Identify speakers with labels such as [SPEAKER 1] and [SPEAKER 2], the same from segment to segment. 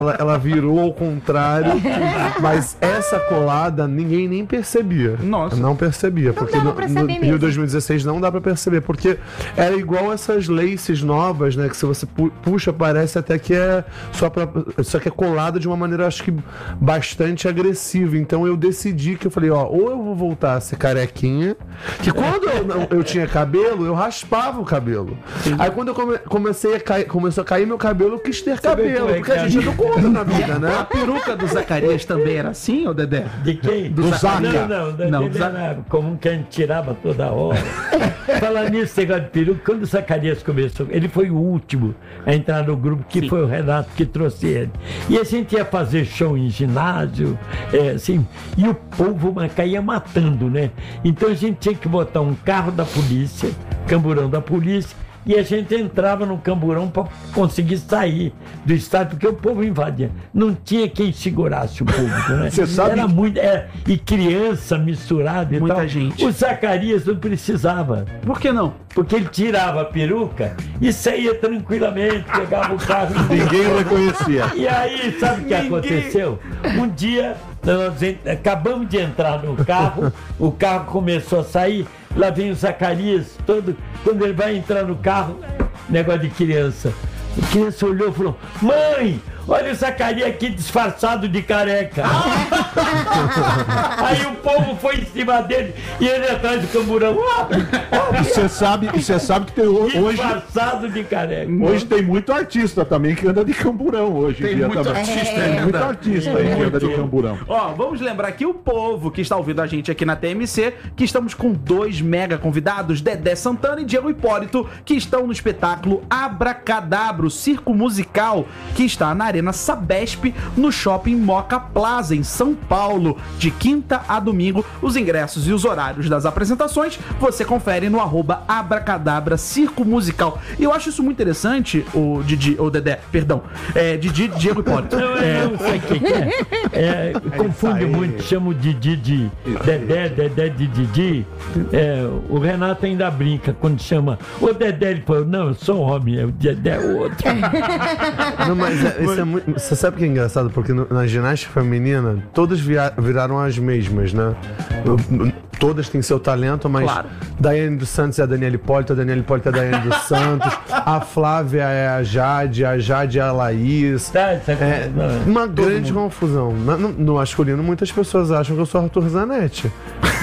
[SPEAKER 1] ela virou ao contrário, mas essa colada ninguém nem percebia.
[SPEAKER 2] Nossa.
[SPEAKER 1] Não percebia, porque no Rio 2016 não dá pra perceber, porque era igual essas laces novas, né, que se você puxa parece até que é só que é colada de uma maneira, acho que bastante agressiva. Então eu decidi que eu falei, ou eu vou voltar a ser carequinha, que quando eu tinha cabelo, eu raspava o cabelo. Aí quando eu começou a cair meu cabelo, eu quis ter cabelo, porque a gente não conta na vida, né?
[SPEAKER 2] A peruca do Zacarias também era assim, ô Dedé?
[SPEAKER 3] De quem?
[SPEAKER 2] Do Zaca.
[SPEAKER 3] Não, era comum que a gente tirava toda hora. Falar nisso, esse negócio de peruca, quando o Zacarias começou, ele foi o último a entrar no grupo, que foi o Renato que trouxe ele. E a gente ia fazer show em ginásio, assim, e o povo caía matando, né? Então a gente tinha que botar um carro da polícia, camburão da polícia, e a gente entrava no camburão para conseguir sair do estádio, porque o povo invadia. Não tinha quem segurasse o público, né?
[SPEAKER 4] Você sabe?
[SPEAKER 3] Era muito, e criança misturada e
[SPEAKER 2] Muita
[SPEAKER 3] tal.
[SPEAKER 2] gente.
[SPEAKER 3] O Zacarias não precisava.
[SPEAKER 2] Por que não?
[SPEAKER 3] Porque ele tirava a peruca e saía tranquilamente, pegava o carro.
[SPEAKER 4] Ninguém reconhecia.
[SPEAKER 3] E aí, sabe o que aconteceu? Um dia, nós acabamos de entrar no carro, o carro começou a sair, lá vem o Zacarias, quando ele vai entrar no carro, negócio de criança. A criança olhou e falou: mãe, olha o Zacarias aqui disfarçado de careca. Aí o povo foi em cima dele e ele atrás do camburão.
[SPEAKER 4] Você sabe que tem hoje.
[SPEAKER 3] Disfarçado de careca.
[SPEAKER 4] Hoje tem muito artista também que anda de camburão hoje.
[SPEAKER 2] Tem muito artista
[SPEAKER 4] Tem muito artista aí que anda de camburão.
[SPEAKER 2] Vamos lembrar aqui o povo que está ouvindo a gente aqui na TMC, que estamos com 2 mega convidados, Dedé Santana e Diego Hipólito, que estão no espetáculo Abracadabra, o circo musical, que está na Arena Sabesp, no Shopping Moca Plaza, em São Paulo, de quinta a domingo. Os ingressos e os horários das apresentações você confere no @Abracadabra Circo Musical. E eu acho isso muito interessante, o Dedé, perdão, Diego Hipólito.
[SPEAKER 3] Não sei o que é. Confunde muito, chama de Didi de Dedé de Didi. O Renato ainda brinca quando chama o Dedé, ele fala: não, eu sou homem, o Dedé é outro.
[SPEAKER 1] Não, mas isso é muito. Você sabe o que é engraçado? Porque na ginástica feminina, todas viraram as mesmas, né? Todas têm seu talento, mas
[SPEAKER 2] claro.
[SPEAKER 1] Daiane dos Santos é a Daniela Hipólito é a Daiane dos Santos, a Flávia é a Jade é a Laís. Uma grande confusão. No masculino, muitas pessoas acham que eu sou Arthur Zanetti.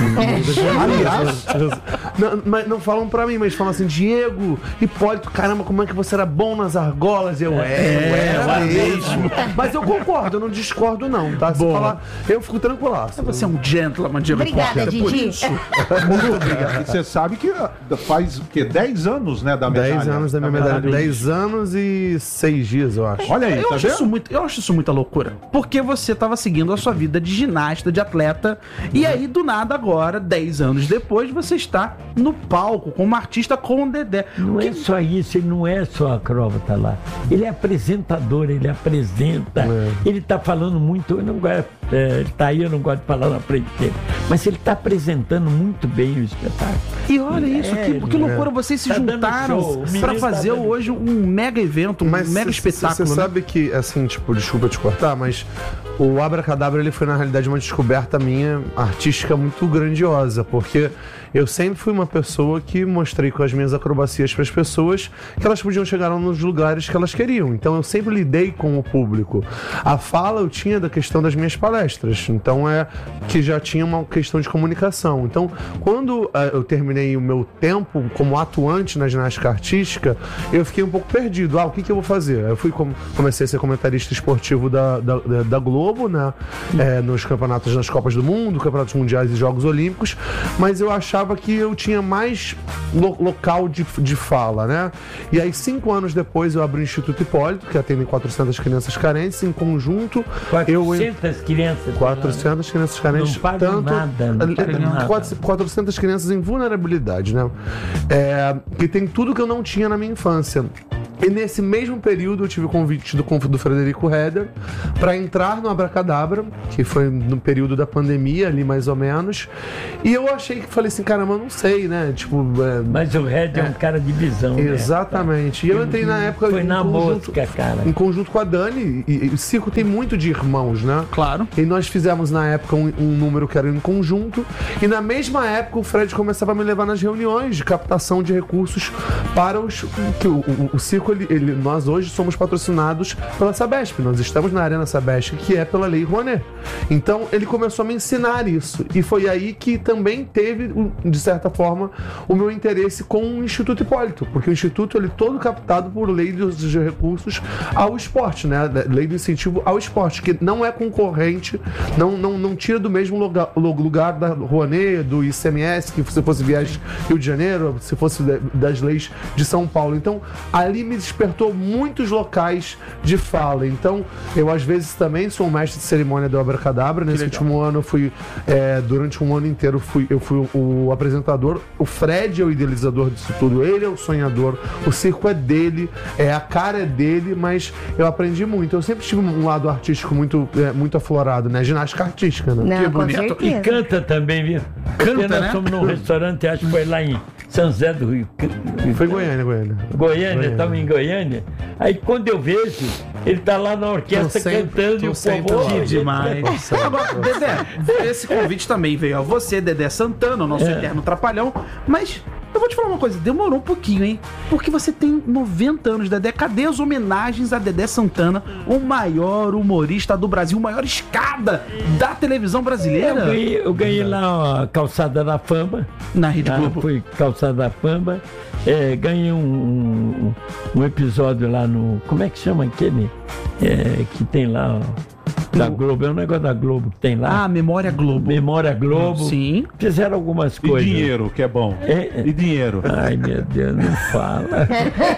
[SPEAKER 1] Aliás, mas não falam pra mim, mas falam assim: Diego Hipólito, caramba, como é que você era bom nas argolas? Eu era mesmo. Mas eu concordo, eu não discordo não, tá? Se falar, eu fico tranquilaço.
[SPEAKER 2] Você é um gentleman, Diego Hipólito.
[SPEAKER 5] Obrigada, Didi.
[SPEAKER 4] Muito obrigado. E você sabe que faz o quê? 10 anos, né, da medalha?
[SPEAKER 1] 10 anos da minha medalha. 10 anos e 6 dias, eu acho.
[SPEAKER 4] Olha aí,
[SPEAKER 2] eu acho isso muita loucura. Porque você tava seguindo a sua vida de ginasta, de atleta, e aí do nada agora, 10 anos depois, você está no palco como artista com o Dedé.
[SPEAKER 3] Não é só isso, ele não é só acróbata lá. Ele é apresentador, ele apresenta. Ele tá falando muito, eu não gosto, ele tá aí, eu não gosto de falar na frente dele. Mas ele tá apresentando muito bem o espetáculo.
[SPEAKER 2] E olha isso, que loucura, vocês se juntaram pra fazer hoje um mega evento, um mega espetáculo.
[SPEAKER 1] Você sabe que, assim, tipo, desculpa te cortar, mas o Abracadabra, ele foi na realidade uma descoberta minha artística muito grandiosa, porque eu sempre fui uma pessoa que mostrei com as minhas acrobacias para as pessoas que elas podiam chegar nos lugares que elas queriam. Então eu sempre lidei com o público. A fala eu tinha da questão das minhas palestras, então que já tinha uma questão de comunicação. Então quando eu terminei o meu tempo como atuante na ginástica artística, eu fiquei um pouco perdido. O que eu vou fazer? Eu comecei a ser comentarista esportivo da Globo, né? Nos campeonatos, nas Copas do Mundo, campeonatos mundiais e Jogos Olímpicos, mas eu achava que eu tinha mais local de fala, né? E aí 5 anos depois eu abri o Instituto Hipólito, que atende 400 crianças carentes, em conjunto
[SPEAKER 3] 400 crianças
[SPEAKER 1] 400 crianças carentes,
[SPEAKER 3] não pagam nada.
[SPEAKER 1] 400 crianças em vulnerabilidade, né? Que tem tudo que eu não tinha na minha infância. E nesse mesmo período eu tive o convite do Frederico Heder para entrar no Abracadabra, que foi no período da pandemia ali mais ou menos. E eu achei que falei assim, caramba, eu não sei, né? Tipo,
[SPEAKER 3] Mas o Red é um cara de visão, né?
[SPEAKER 1] exatamente. E eu entrei na época
[SPEAKER 3] Foi na mosca, cara.
[SPEAKER 1] em conjunto com a Dani. E o circo tem muito de irmãos, né?
[SPEAKER 2] Claro.
[SPEAKER 1] E nós fizemos na época um número que era em conjunto. E na mesma época o Fred começava a me levar nas reuniões de captação de recursos para os. Que o circo, nós hoje somos patrocinados pela Sabesp. Nós estamos na Arena Sabesp, que é pela Lei Rouanet. Então ele começou a me ensinar isso. E foi aí que também teve, de certa forma, o meu interesse com o Instituto Hipólito. Porque o Instituto ele é todo captado por lei dos recursos ao esporte, né? Lei do incentivo ao esporte, que não é concorrente, não tira do mesmo lugar da Rouanet, do ICMS, que se fosse viagem Rio de Janeiro, se fosse das leis de São Paulo. Então, ali me despertou muitos locais de fala. Então, eu às vezes também sou um mestre de cerimônia do Abracadabra. Nesse último ano eu fui, durante um ano inteiro, eu fui o apresentador. O Fred é o idealizador disso tudo, ele é o sonhador, o circo é dele, a cara é dele, mas eu aprendi muito. Eu sempre tive um lado artístico muito aflorado, né? Ginástica artística, né?
[SPEAKER 5] Não,
[SPEAKER 2] Que bonito.
[SPEAKER 5] com
[SPEAKER 3] E
[SPEAKER 5] certeza.
[SPEAKER 3] canta também, viu?
[SPEAKER 2] Canta,
[SPEAKER 3] Porque nós
[SPEAKER 2] né?
[SPEAKER 3] fomos num restaurante, acho que foi lá em São José do Rio.
[SPEAKER 1] Foi Goiânia.
[SPEAKER 3] Goiânia, estamos em Goiânia. Aí quando eu vejo, ele tá lá na orquestra cantando e o povo...
[SPEAKER 2] Que demais. Agora, Dedé, esse convite também veio a você, Dedé Santana, o nosso eterno trapalhão, mas eu vou te falar uma coisa, demorou um pouquinho, hein? Porque você tem 90 anos, Dedé. Cadê as homenagens a Dedé Santana, o maior humorista do Brasil, o maior escada da televisão brasileira?
[SPEAKER 3] Eu ganhei lá a Calçada da Fama.
[SPEAKER 2] Na Rede Globo.
[SPEAKER 3] Fui Calçada da Fama. Ganhei um episódio lá no... Como é que chama aquele? Que tem lá... Da Globo, é um negócio da Globo que tem lá.
[SPEAKER 2] Ah, Memória Globo.
[SPEAKER 3] Memória Globo.
[SPEAKER 2] Sim.
[SPEAKER 3] Fizeram algumas
[SPEAKER 4] E
[SPEAKER 3] coisas.
[SPEAKER 4] dinheiro, que é bom. E dinheiro.
[SPEAKER 3] Ai, meu Deus, não fala.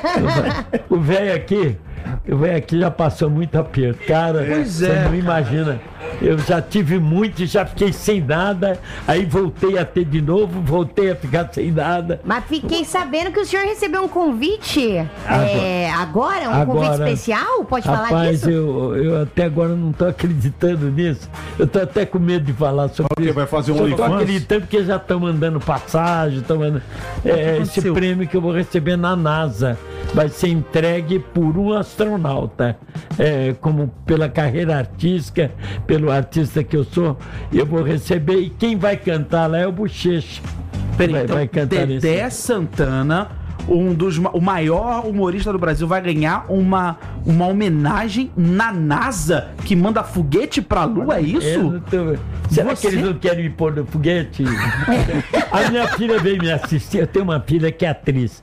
[SPEAKER 3] O velho aqui já passou muito aperto. Cara,
[SPEAKER 2] Pois
[SPEAKER 3] você
[SPEAKER 2] é,
[SPEAKER 3] não imagina. Eu já tive muito e já fiquei sem nada. Aí voltei a ter de novo, voltei a ficar sem nada.
[SPEAKER 5] Mas fiquei sabendo que o senhor recebeu um convite agora, um convite especial? Pode falar
[SPEAKER 3] Rapaz,
[SPEAKER 5] disso?
[SPEAKER 3] eu até agora não tô acreditando nisso. Eu tô até com medo de falar sobre
[SPEAKER 4] Porque
[SPEAKER 3] isso.
[SPEAKER 4] vai fazer um
[SPEAKER 3] Só tô
[SPEAKER 4] OnlyFans?
[SPEAKER 3] acreditando porque já estão mandando passagem, estão mandando... esse
[SPEAKER 2] aconteceu?
[SPEAKER 3] prêmio que eu vou receber na NASA vai ser entregue por um astronauta. Como pela carreira artística, pelo artista que eu sou, eu vou receber. E quem vai cantar lá é o Bochecha.
[SPEAKER 2] Peraí, então,
[SPEAKER 3] vai cantar
[SPEAKER 2] Dedé Santana, o maior humorista do Brasil, vai ganhar uma homenagem na NASA que manda foguete pra Lua, é
[SPEAKER 3] Eu
[SPEAKER 2] isso?
[SPEAKER 3] não tô- Será
[SPEAKER 2] Você-
[SPEAKER 3] que eles não querem me pôr no foguete? A minha filha veio me assistir. Eu tenho uma filha que é atriz.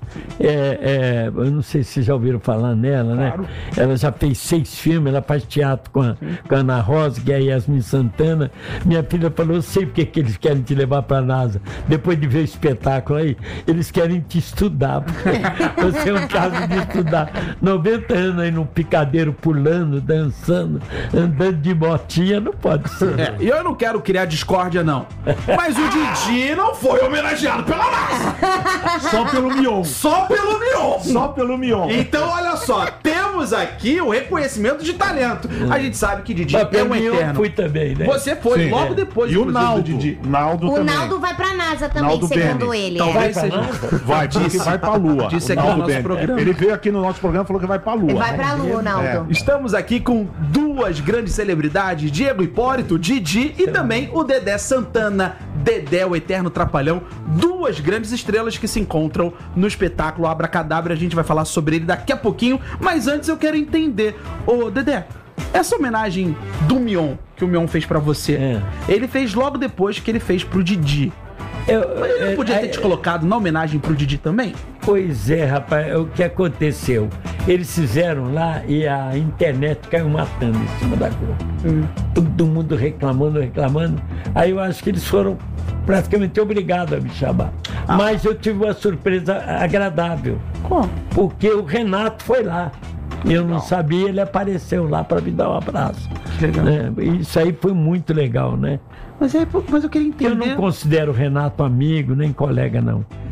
[SPEAKER 3] Eu não sei se vocês já ouviram falar nela, né? Ela já fez 6 filmes, ela faz teatro com a Ana Rosa, que é a Yasmin Santana. Minha filha falou: eu sei porque que eles querem te levar pra NASA. Depois de ver o espetáculo aí, eles querem te estudar. Você é um caso de estudar. 90 anos aí num picadeiro pulando, dançando, andando de motinha, não pode ser.
[SPEAKER 2] E eu não quero criar discórdia, não. Mas o Didi não foi homenageado pela NASA.
[SPEAKER 4] Só pelo Mion.
[SPEAKER 2] Só pelo Mion.
[SPEAKER 4] Só pelo Mion.
[SPEAKER 2] Então, olha só, temos aqui o reconhecimento de talento. A gente sabe que Didi
[SPEAKER 3] Mas
[SPEAKER 2] é
[SPEAKER 3] pelo
[SPEAKER 2] um
[SPEAKER 3] mim eu
[SPEAKER 2] eterno.
[SPEAKER 3] fui também, né?
[SPEAKER 2] Você foi
[SPEAKER 4] Sim.
[SPEAKER 2] logo depois,
[SPEAKER 4] E o
[SPEAKER 2] inclusive,
[SPEAKER 4] Naldo.
[SPEAKER 2] do Didi.
[SPEAKER 4] Naldo
[SPEAKER 5] O
[SPEAKER 4] também.
[SPEAKER 5] Naldo vai pra NASA também,
[SPEAKER 4] Naldo
[SPEAKER 5] segundo
[SPEAKER 4] Bene.
[SPEAKER 5] ele.
[SPEAKER 2] Talvez
[SPEAKER 3] Vai pra
[SPEAKER 2] seja.
[SPEAKER 3] NASA?
[SPEAKER 4] Vai, porque vai pra Lua.
[SPEAKER 2] Disse
[SPEAKER 4] O
[SPEAKER 2] aqui no
[SPEAKER 4] Naldo
[SPEAKER 2] nosso
[SPEAKER 4] Bene.
[SPEAKER 2] programa.
[SPEAKER 4] Ele veio aqui no nosso programa e falou que vai pra Lua.
[SPEAKER 5] Vai pra Lua, Naldo.
[SPEAKER 2] Estamos aqui com duas grandes celebridades, Diego Hipólito, Didi e também o Dedé Santana. Dedé, o eterno trapalhão. Duas grandes estrelas que se encontram no espetáculo Abracadabra. A gente vai falar sobre ele daqui a pouquinho, mas antes eu quero entender. Ô, Dedé, essa homenagem do Mion, que o Mion fez pra você, ele fez logo depois que ele fez pro Didi. Mas ele não podia ter te colocado na homenagem pro Didi também?
[SPEAKER 3] Pois é, rapaz, o que aconteceu? Eles fizeram lá e a internet caiu matando em cima da Globo. Todo mundo reclamando. Aí eu acho que eles foram praticamente obrigados a me chamar. Mas eu tive uma surpresa agradável.
[SPEAKER 2] Como?
[SPEAKER 3] Porque o Renato foi lá. Eu não sabia, ele apareceu lá para me dar um abraço.
[SPEAKER 2] Legal.
[SPEAKER 3] Isso aí foi muito legal, né?
[SPEAKER 2] Mas eu queria entender.
[SPEAKER 3] Eu não considero o Renato amigo, nem colega, não.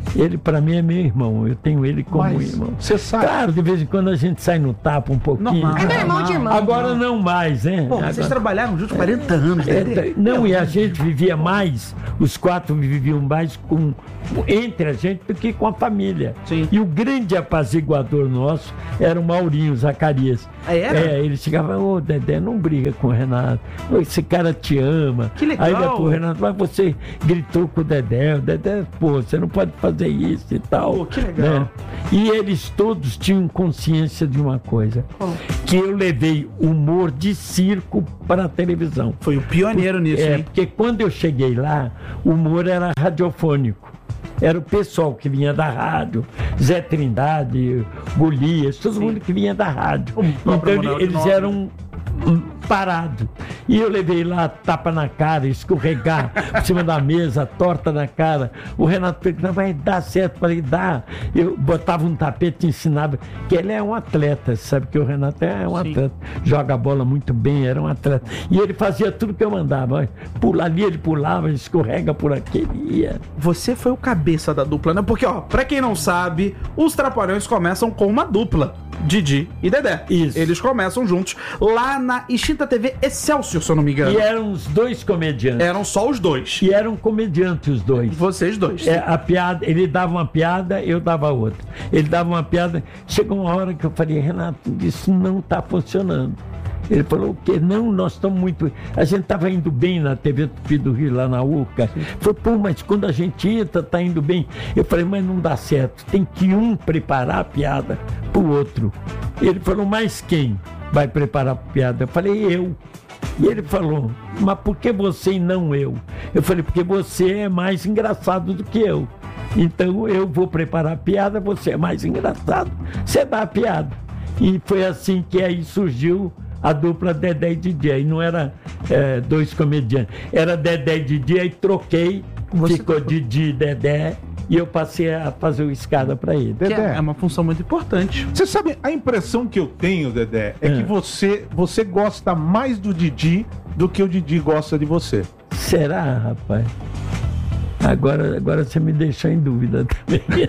[SPEAKER 3] Ele, pra mim, é meu irmão. Eu tenho ele como irmão.
[SPEAKER 4] Você sabe.
[SPEAKER 3] Claro, de vez em quando a gente sai no tapa um pouquinho.
[SPEAKER 2] Normal.
[SPEAKER 5] É meu irmão de irmão.
[SPEAKER 3] Agora não mais, né?
[SPEAKER 2] Pô, vocês
[SPEAKER 3] Agora...
[SPEAKER 2] trabalharam juntos 40 anos, né?
[SPEAKER 3] Não, e a gente vivia mais, os quatro viviam mais entre a gente do que com a família.
[SPEAKER 2] Sim.
[SPEAKER 3] E o grande apaziguador nosso era o Maurinho Zacarias.
[SPEAKER 2] Era?
[SPEAKER 3] Ele chegava, ô Dedé, não briga com o Renato. Esse cara te ama.
[SPEAKER 2] Que legal.
[SPEAKER 3] Aí depois o Renato, mas você gritou com o Dedé, pô, você não pode fazer isso e tal.
[SPEAKER 2] Pô, que legal.
[SPEAKER 3] Né? E eles todos tinham consciência de uma coisa, que eu levei humor de circo para a televisão.
[SPEAKER 2] Foi o pioneiro nisso, hein?
[SPEAKER 3] Porque quando eu cheguei lá, o humor era radiofônico. Era o pessoal que vinha da rádio, Zé Trindade, Golias, todo mundo que vinha da rádio. Então eles eram parados. E eu levei lá tapa na cara, escorregar por cima da mesa, torta na cara. O Renato perguntava, vai dar certo? Falei, dá. Eu botava um tapete e ensinava, que ele é um atleta, sabe que o Renato é um atleta, joga a bola muito bem, era um atleta. E ele fazia tudo que eu mandava. Pula ali, ele pulava, escorrega por aqui, ele ia.
[SPEAKER 2] Você foi o cabeça da dupla, né? Porque, ó, pra quem não sabe, os Trapalhões começam com uma dupla, Didi e Dedé.
[SPEAKER 3] Isso.
[SPEAKER 2] Eles começam juntos lá na extinta TV Excelsior, se eu não me engano.
[SPEAKER 3] E eram os dois comediantes.
[SPEAKER 2] Eram só os dois.
[SPEAKER 3] E eram comediantes os dois.
[SPEAKER 2] Vocês dois.
[SPEAKER 3] A piada, ele dava uma piada, eu dava outra. Ele dava uma piada, chegou uma hora que eu falei, Renato, isso não está funcionando. Ele falou o quê? Não, nós estamos muito... A gente estava indo bem na TV Tupi do Rio, lá na URCA. Falei, pô, mas quando a gente entra, tá indo bem. Eu falei, mas não dá certo. Tem que um preparar a piada pro outro. Ele falou, mas quem vai preparar a piada? Eu falei, eu. E ele falou, mas por que você e não eu? Eu falei, porque você é mais engraçado do que eu. Então eu vou preparar a piada, você é mais engraçado. Você dá a piada. E foi assim que aí surgiu a dupla Dedé e Didi. Aí não era dois comediantes, era Dedé e Didi, aí troquei, ficou Didi e Dedé, e eu passei a fazer o escada para ele.
[SPEAKER 2] Dedé, é uma função muito importante.
[SPEAKER 4] Você sabe, a impressão que eu tenho, Dedé, é que você gosta mais do Didi do que o Didi gosta de você.
[SPEAKER 3] Será, rapaz? Agora você me deixou em dúvida também.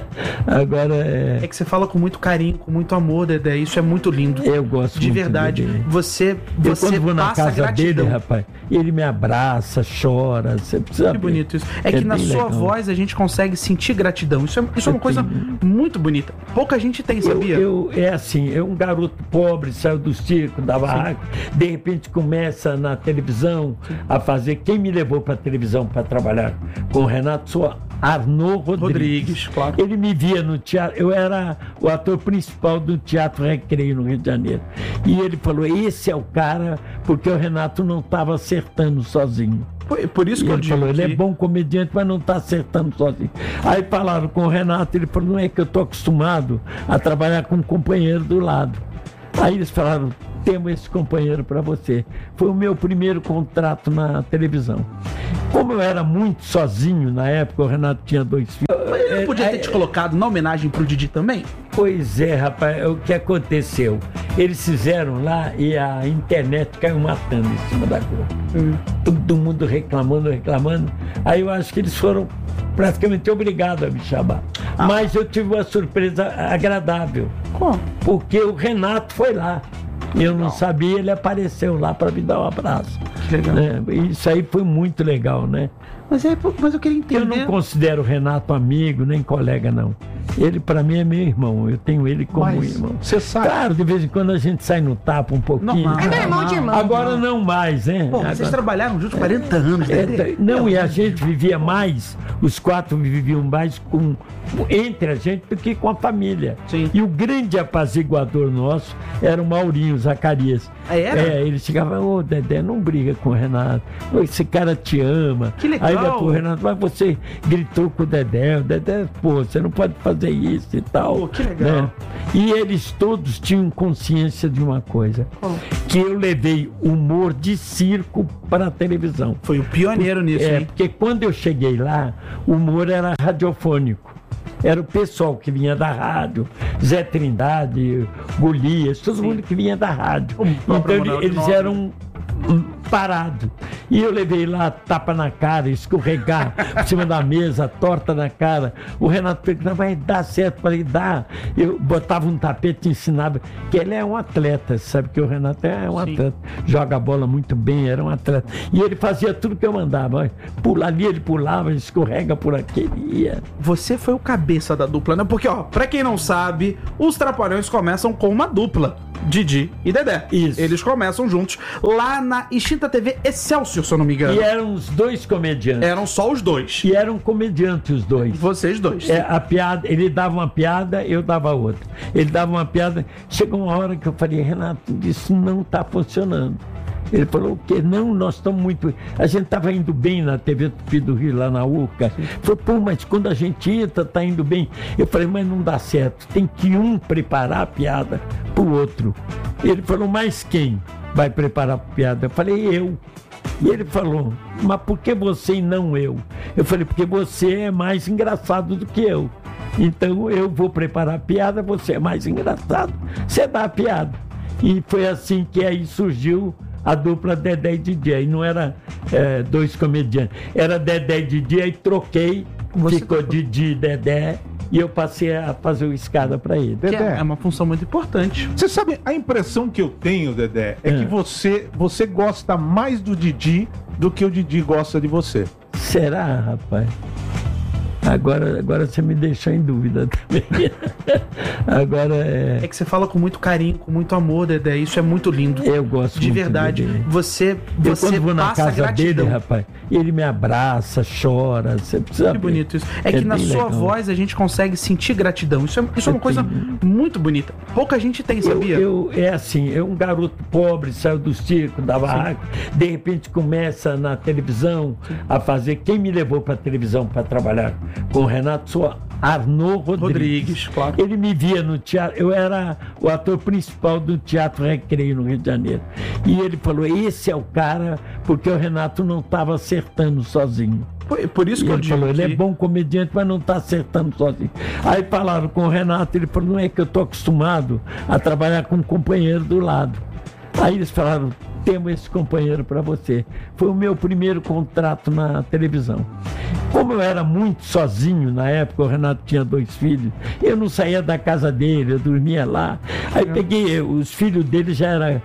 [SPEAKER 3] Agora
[SPEAKER 2] é que você fala com muito carinho, com muito amor, Dedé. Isso é muito lindo.
[SPEAKER 3] Eu gosto
[SPEAKER 2] de
[SPEAKER 3] muito
[SPEAKER 2] verdade.
[SPEAKER 3] Dele.
[SPEAKER 2] Você
[SPEAKER 3] quando vou na casa
[SPEAKER 2] gratidão
[SPEAKER 3] dele, rapaz, ele me abraça, chora. Você precisa
[SPEAKER 2] que bonito isso. É que na sua voz a gente consegue sentir gratidão. Isso é uma coisa muito bonita. Pouca gente tem, sabia?
[SPEAKER 3] É assim, é um garoto pobre, saiu do circo, da barraca, de repente começa na televisão a fazer. Quem me levou para televisão para trabalhar com o Renato sou Arnaud Rodrigues.
[SPEAKER 2] Claro.
[SPEAKER 3] Ele me via no teatro, eu era o ator principal do Teatro Recreio no Rio de Janeiro. E ele falou, esse é o cara, porque o Renato não estava acertando sozinho.
[SPEAKER 2] Por isso que eu digo
[SPEAKER 3] falou,
[SPEAKER 2] que...
[SPEAKER 3] ele é bom comediante, mas não está acertando sozinho. Aí falaram com o Renato, ele falou, não é que eu estou acostumado a trabalhar com um companheiro do lado. Aí eles falaram, temos esse companheiro para você. Foi o meu primeiro contrato na televisão. Como eu era muito sozinho na época, o Renato tinha 2 filhos.
[SPEAKER 2] Mas ele não podia ter te colocado na homenagem pro Didi também?
[SPEAKER 3] Pois é, rapaz, o que aconteceu? Eles fizeram lá e a internet caiu matando em cima da Globo. Todo mundo reclamando. Aí eu acho que eles foram praticamente obrigados a me chamar. Mas eu tive uma surpresa agradável.
[SPEAKER 2] Como?
[SPEAKER 3] Porque o Renato foi lá. Eu não sabia, ele apareceu lá para me dar um abraço.
[SPEAKER 2] Que legal.
[SPEAKER 3] Isso aí foi muito legal, né?
[SPEAKER 2] Mas eu queria entender.
[SPEAKER 3] Eu não considero o Renato amigo, nem colega, não. Ele, pra mim, é meu irmão. Eu tenho ele como irmão.
[SPEAKER 4] Você sabe.
[SPEAKER 3] Claro, de vez em quando a gente sai no tapa um pouquinho.
[SPEAKER 2] Normal.
[SPEAKER 5] É meu irmão de irmão.
[SPEAKER 3] Agora não mais, né?
[SPEAKER 2] Pô, vocês trabalharam juntos 40 anos, né?
[SPEAKER 3] Não, e a gente vivia mais, os quatro viviam mais entre a gente do que com a família.
[SPEAKER 2] Sim.
[SPEAKER 3] E o grande apaziguador nosso era o Maurinho Zacarias. Ele chegava, ô Dedé, não briga com o Renato. Esse cara te ama.
[SPEAKER 2] Que legal.
[SPEAKER 3] Aí depois o Renato, mas você gritou com o Dedé, pô, você não pode fazer isso e tal.
[SPEAKER 2] Pô, que legal.
[SPEAKER 3] Né? E eles todos tinham consciência de uma coisa, que eu levei humor de circo para a televisão.
[SPEAKER 2] Foi o pioneiro nisso, hein?
[SPEAKER 3] Porque quando eu cheguei lá, o humor era radiofônico. Era o pessoal que vinha da rádio, Zé Trindade, Golias, todo mundo que vinha da rádio. Então eles eram parados. E eu levei lá, tapa na cara, escorregar por cima da mesa, torta na cara. O Renato perguntou, vai dar certo? Falei, dá. Eu botava um tapete e ensinava, que ele é um atleta, sabe que o Renato é um atleta, joga a bola muito bem, era um atleta. E ele fazia tudo que eu mandava. Pula ali, ele pulava, escorrega por aqui, ele ia.
[SPEAKER 2] Você foi o cabeça da dupla, né? Porque, ó, pra quem não sabe, os Trapalhões começam com uma dupla, Didi e Dedé.
[SPEAKER 3] Isso.
[SPEAKER 2] Eles começam juntos lá na extinta TV Excelsior, se eu não me engano.
[SPEAKER 3] E eram os dois comediantes.
[SPEAKER 2] Eram só os dois.
[SPEAKER 3] E eram comediantes os dois.
[SPEAKER 2] Vocês dois.
[SPEAKER 3] A piada, ele dava uma piada, eu dava outra. Ele dava uma piada, chegou uma hora que eu falei, Renato, isso não está funcionando. Ele falou o quê? Não, nós estamos muito... A gente estava indo bem na TV Tupi do Rio, lá na UCA. Ele falou, pô, mas quando a gente entra, está indo bem. Eu falei, mas não dá certo. Tem que um preparar a piada para o outro. Ele falou, mas quem vai preparar a piada? Eu falei, eu. E ele falou, mas por que você e não eu? Eu falei, porque você é mais engraçado do que eu. Então eu vou preparar a piada, você é mais engraçado. Você dá a piada. E foi assim que aí surgiu a dupla Dedé e Didi. Aí não era dois comediantes, era Dedé e Didi, aí troquei, ficou Didi e Dedé, e eu passei a fazer o escada para ele.
[SPEAKER 2] Dedé, é uma função muito importante.
[SPEAKER 4] Você sabe, a impressão que eu tenho, Dedé, é que você gosta mais do Didi do que o Didi gosta de você.
[SPEAKER 3] Será, rapaz? Agora você me deixou em dúvida também. Agora
[SPEAKER 2] é que você fala com muito carinho, com muito amor, Dedé. Isso é muito lindo.
[SPEAKER 3] Eu gosto
[SPEAKER 2] de
[SPEAKER 3] muito
[SPEAKER 2] verdade.
[SPEAKER 3] Dele.
[SPEAKER 2] Você
[SPEAKER 3] quando vou na casa
[SPEAKER 2] gratidão
[SPEAKER 3] dele, rapaz, ele me abraça, chora. Você precisa
[SPEAKER 2] que bonito isso. É que na sua voz a gente consegue sentir gratidão. Isso é uma coisa muito bonita. Pouca gente tem, sabia?
[SPEAKER 3] É assim, um garoto pobre, saiu do circo, da barraca, de repente começa na televisão a fazer. Quem me levou para a televisão para trabalhar com o Renato sou Arnaud Rodrigues,
[SPEAKER 2] claro.
[SPEAKER 3] Ele me via no teatro, eu era o ator principal do Teatro Recreio no Rio de Janeiro. E ele falou, esse é o cara, porque o Renato não estava acertando sozinho.
[SPEAKER 2] Por isso que eu digo
[SPEAKER 3] falou,
[SPEAKER 2] que...
[SPEAKER 3] ele é bom comediante, mas não está acertando sozinho. Aí falaram com o Renato, ele falou, não é que eu estou acostumado a trabalhar com um companheiro do lado. Aí eles falaram, temos esse companheiro para você. Foi o meu primeiro contrato na televisão. Como eu era muito sozinho na época, o Renato tinha 2 filhos, eu não saía da casa dele, eu dormia lá. Aí peguei, os filhos dele já era,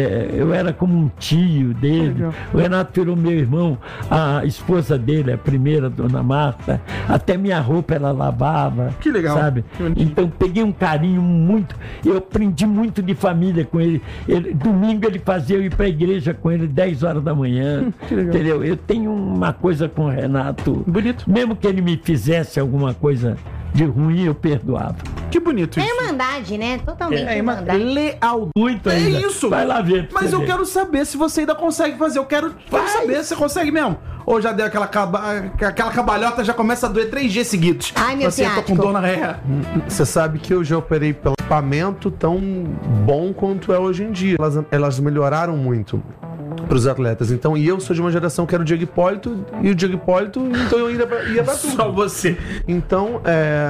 [SPEAKER 3] eu era como um tio dele. O Renato virou meu irmão, a esposa dele, a primeira, Dona Marta, até minha roupa ela lavava.
[SPEAKER 2] Que legal.
[SPEAKER 3] Sabe? Então peguei um carinho muito, eu aprendi muito de família com ele. Domingo ele fazia eu ir para a igreja com ele 10 horas da manhã. Entendeu? Eu tenho uma coisa com o Renato.
[SPEAKER 2] Bonito.
[SPEAKER 3] Mesmo que ele me fizesse alguma coisa de ruim, eu perdoava.
[SPEAKER 2] Que bonito isso.
[SPEAKER 5] É irmandade, né? Totalmente irmandade.
[SPEAKER 2] Leal.
[SPEAKER 3] Muito ainda.
[SPEAKER 2] É isso.
[SPEAKER 3] Vai lá ver.
[SPEAKER 2] Mas eu quero saber se você ainda consegue fazer. Eu quero saber se você consegue mesmo. Ou já deu aquela cabalhota, já começa a doer 3 dias seguidos.
[SPEAKER 5] Ai, meu
[SPEAKER 2] Assim, eu tô com dor na ré.
[SPEAKER 1] Você sabe que eu já operei pelo equipamento tão bom quanto é hoje em dia. Elas melhoraram muito para os atletas. Então, e eu sou de uma geração que era o Diego Hipólito, e o Diego Hipólito, então eu ia pra tudo.
[SPEAKER 2] Só você.
[SPEAKER 1] Então,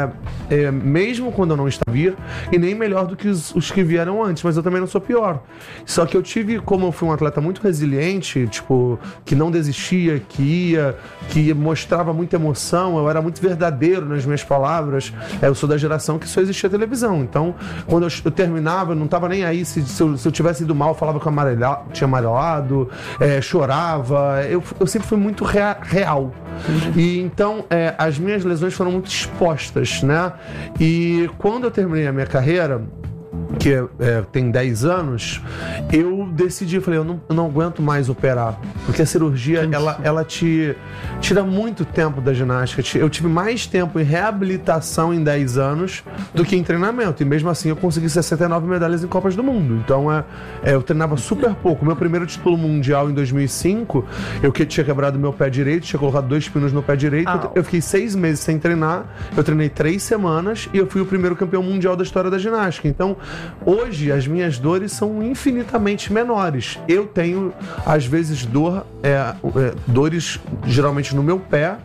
[SPEAKER 1] mesmo quando eu não estava, e nem melhor do que os que vieram antes, mas eu também não sou pior. Só que eu tive, como eu fui um atleta muito resiliente, tipo, que não desistia, que mostrava muita emoção, eu era muito verdadeiro nas minhas palavras. Eu sou da geração que só existia televisão. Então, quando eu terminava, eu não estava nem aí. Se eu tivesse ido mal, eu falava que eu tinha amarelado, chorava. Eu sempre fui muito real. E então, as minhas lesões foram muito expostas, né? E quando eu terminei a minha carreira, que tem 10 anos, eu decidi, falei, eu não aguento mais operar, porque a cirurgia, ela te tira muito tempo da ginástica. Eu tive mais tempo em reabilitação em 10 anos do que em treinamento, e mesmo assim eu consegui 69 medalhas em Copas do Mundo. Então eu treinava super pouco. Meu primeiro título mundial em 2005, eu tinha quebrado meu pé direito, tinha colocado 2 pinos no pé direito, eu fiquei 6 meses sem treinar, eu treinei 3 semanas e eu fui o primeiro campeão mundial da história da ginástica. Então, hoje, as minhas dores são infinitamente menores. Eu tenho, às vezes, dores geralmente no meu pé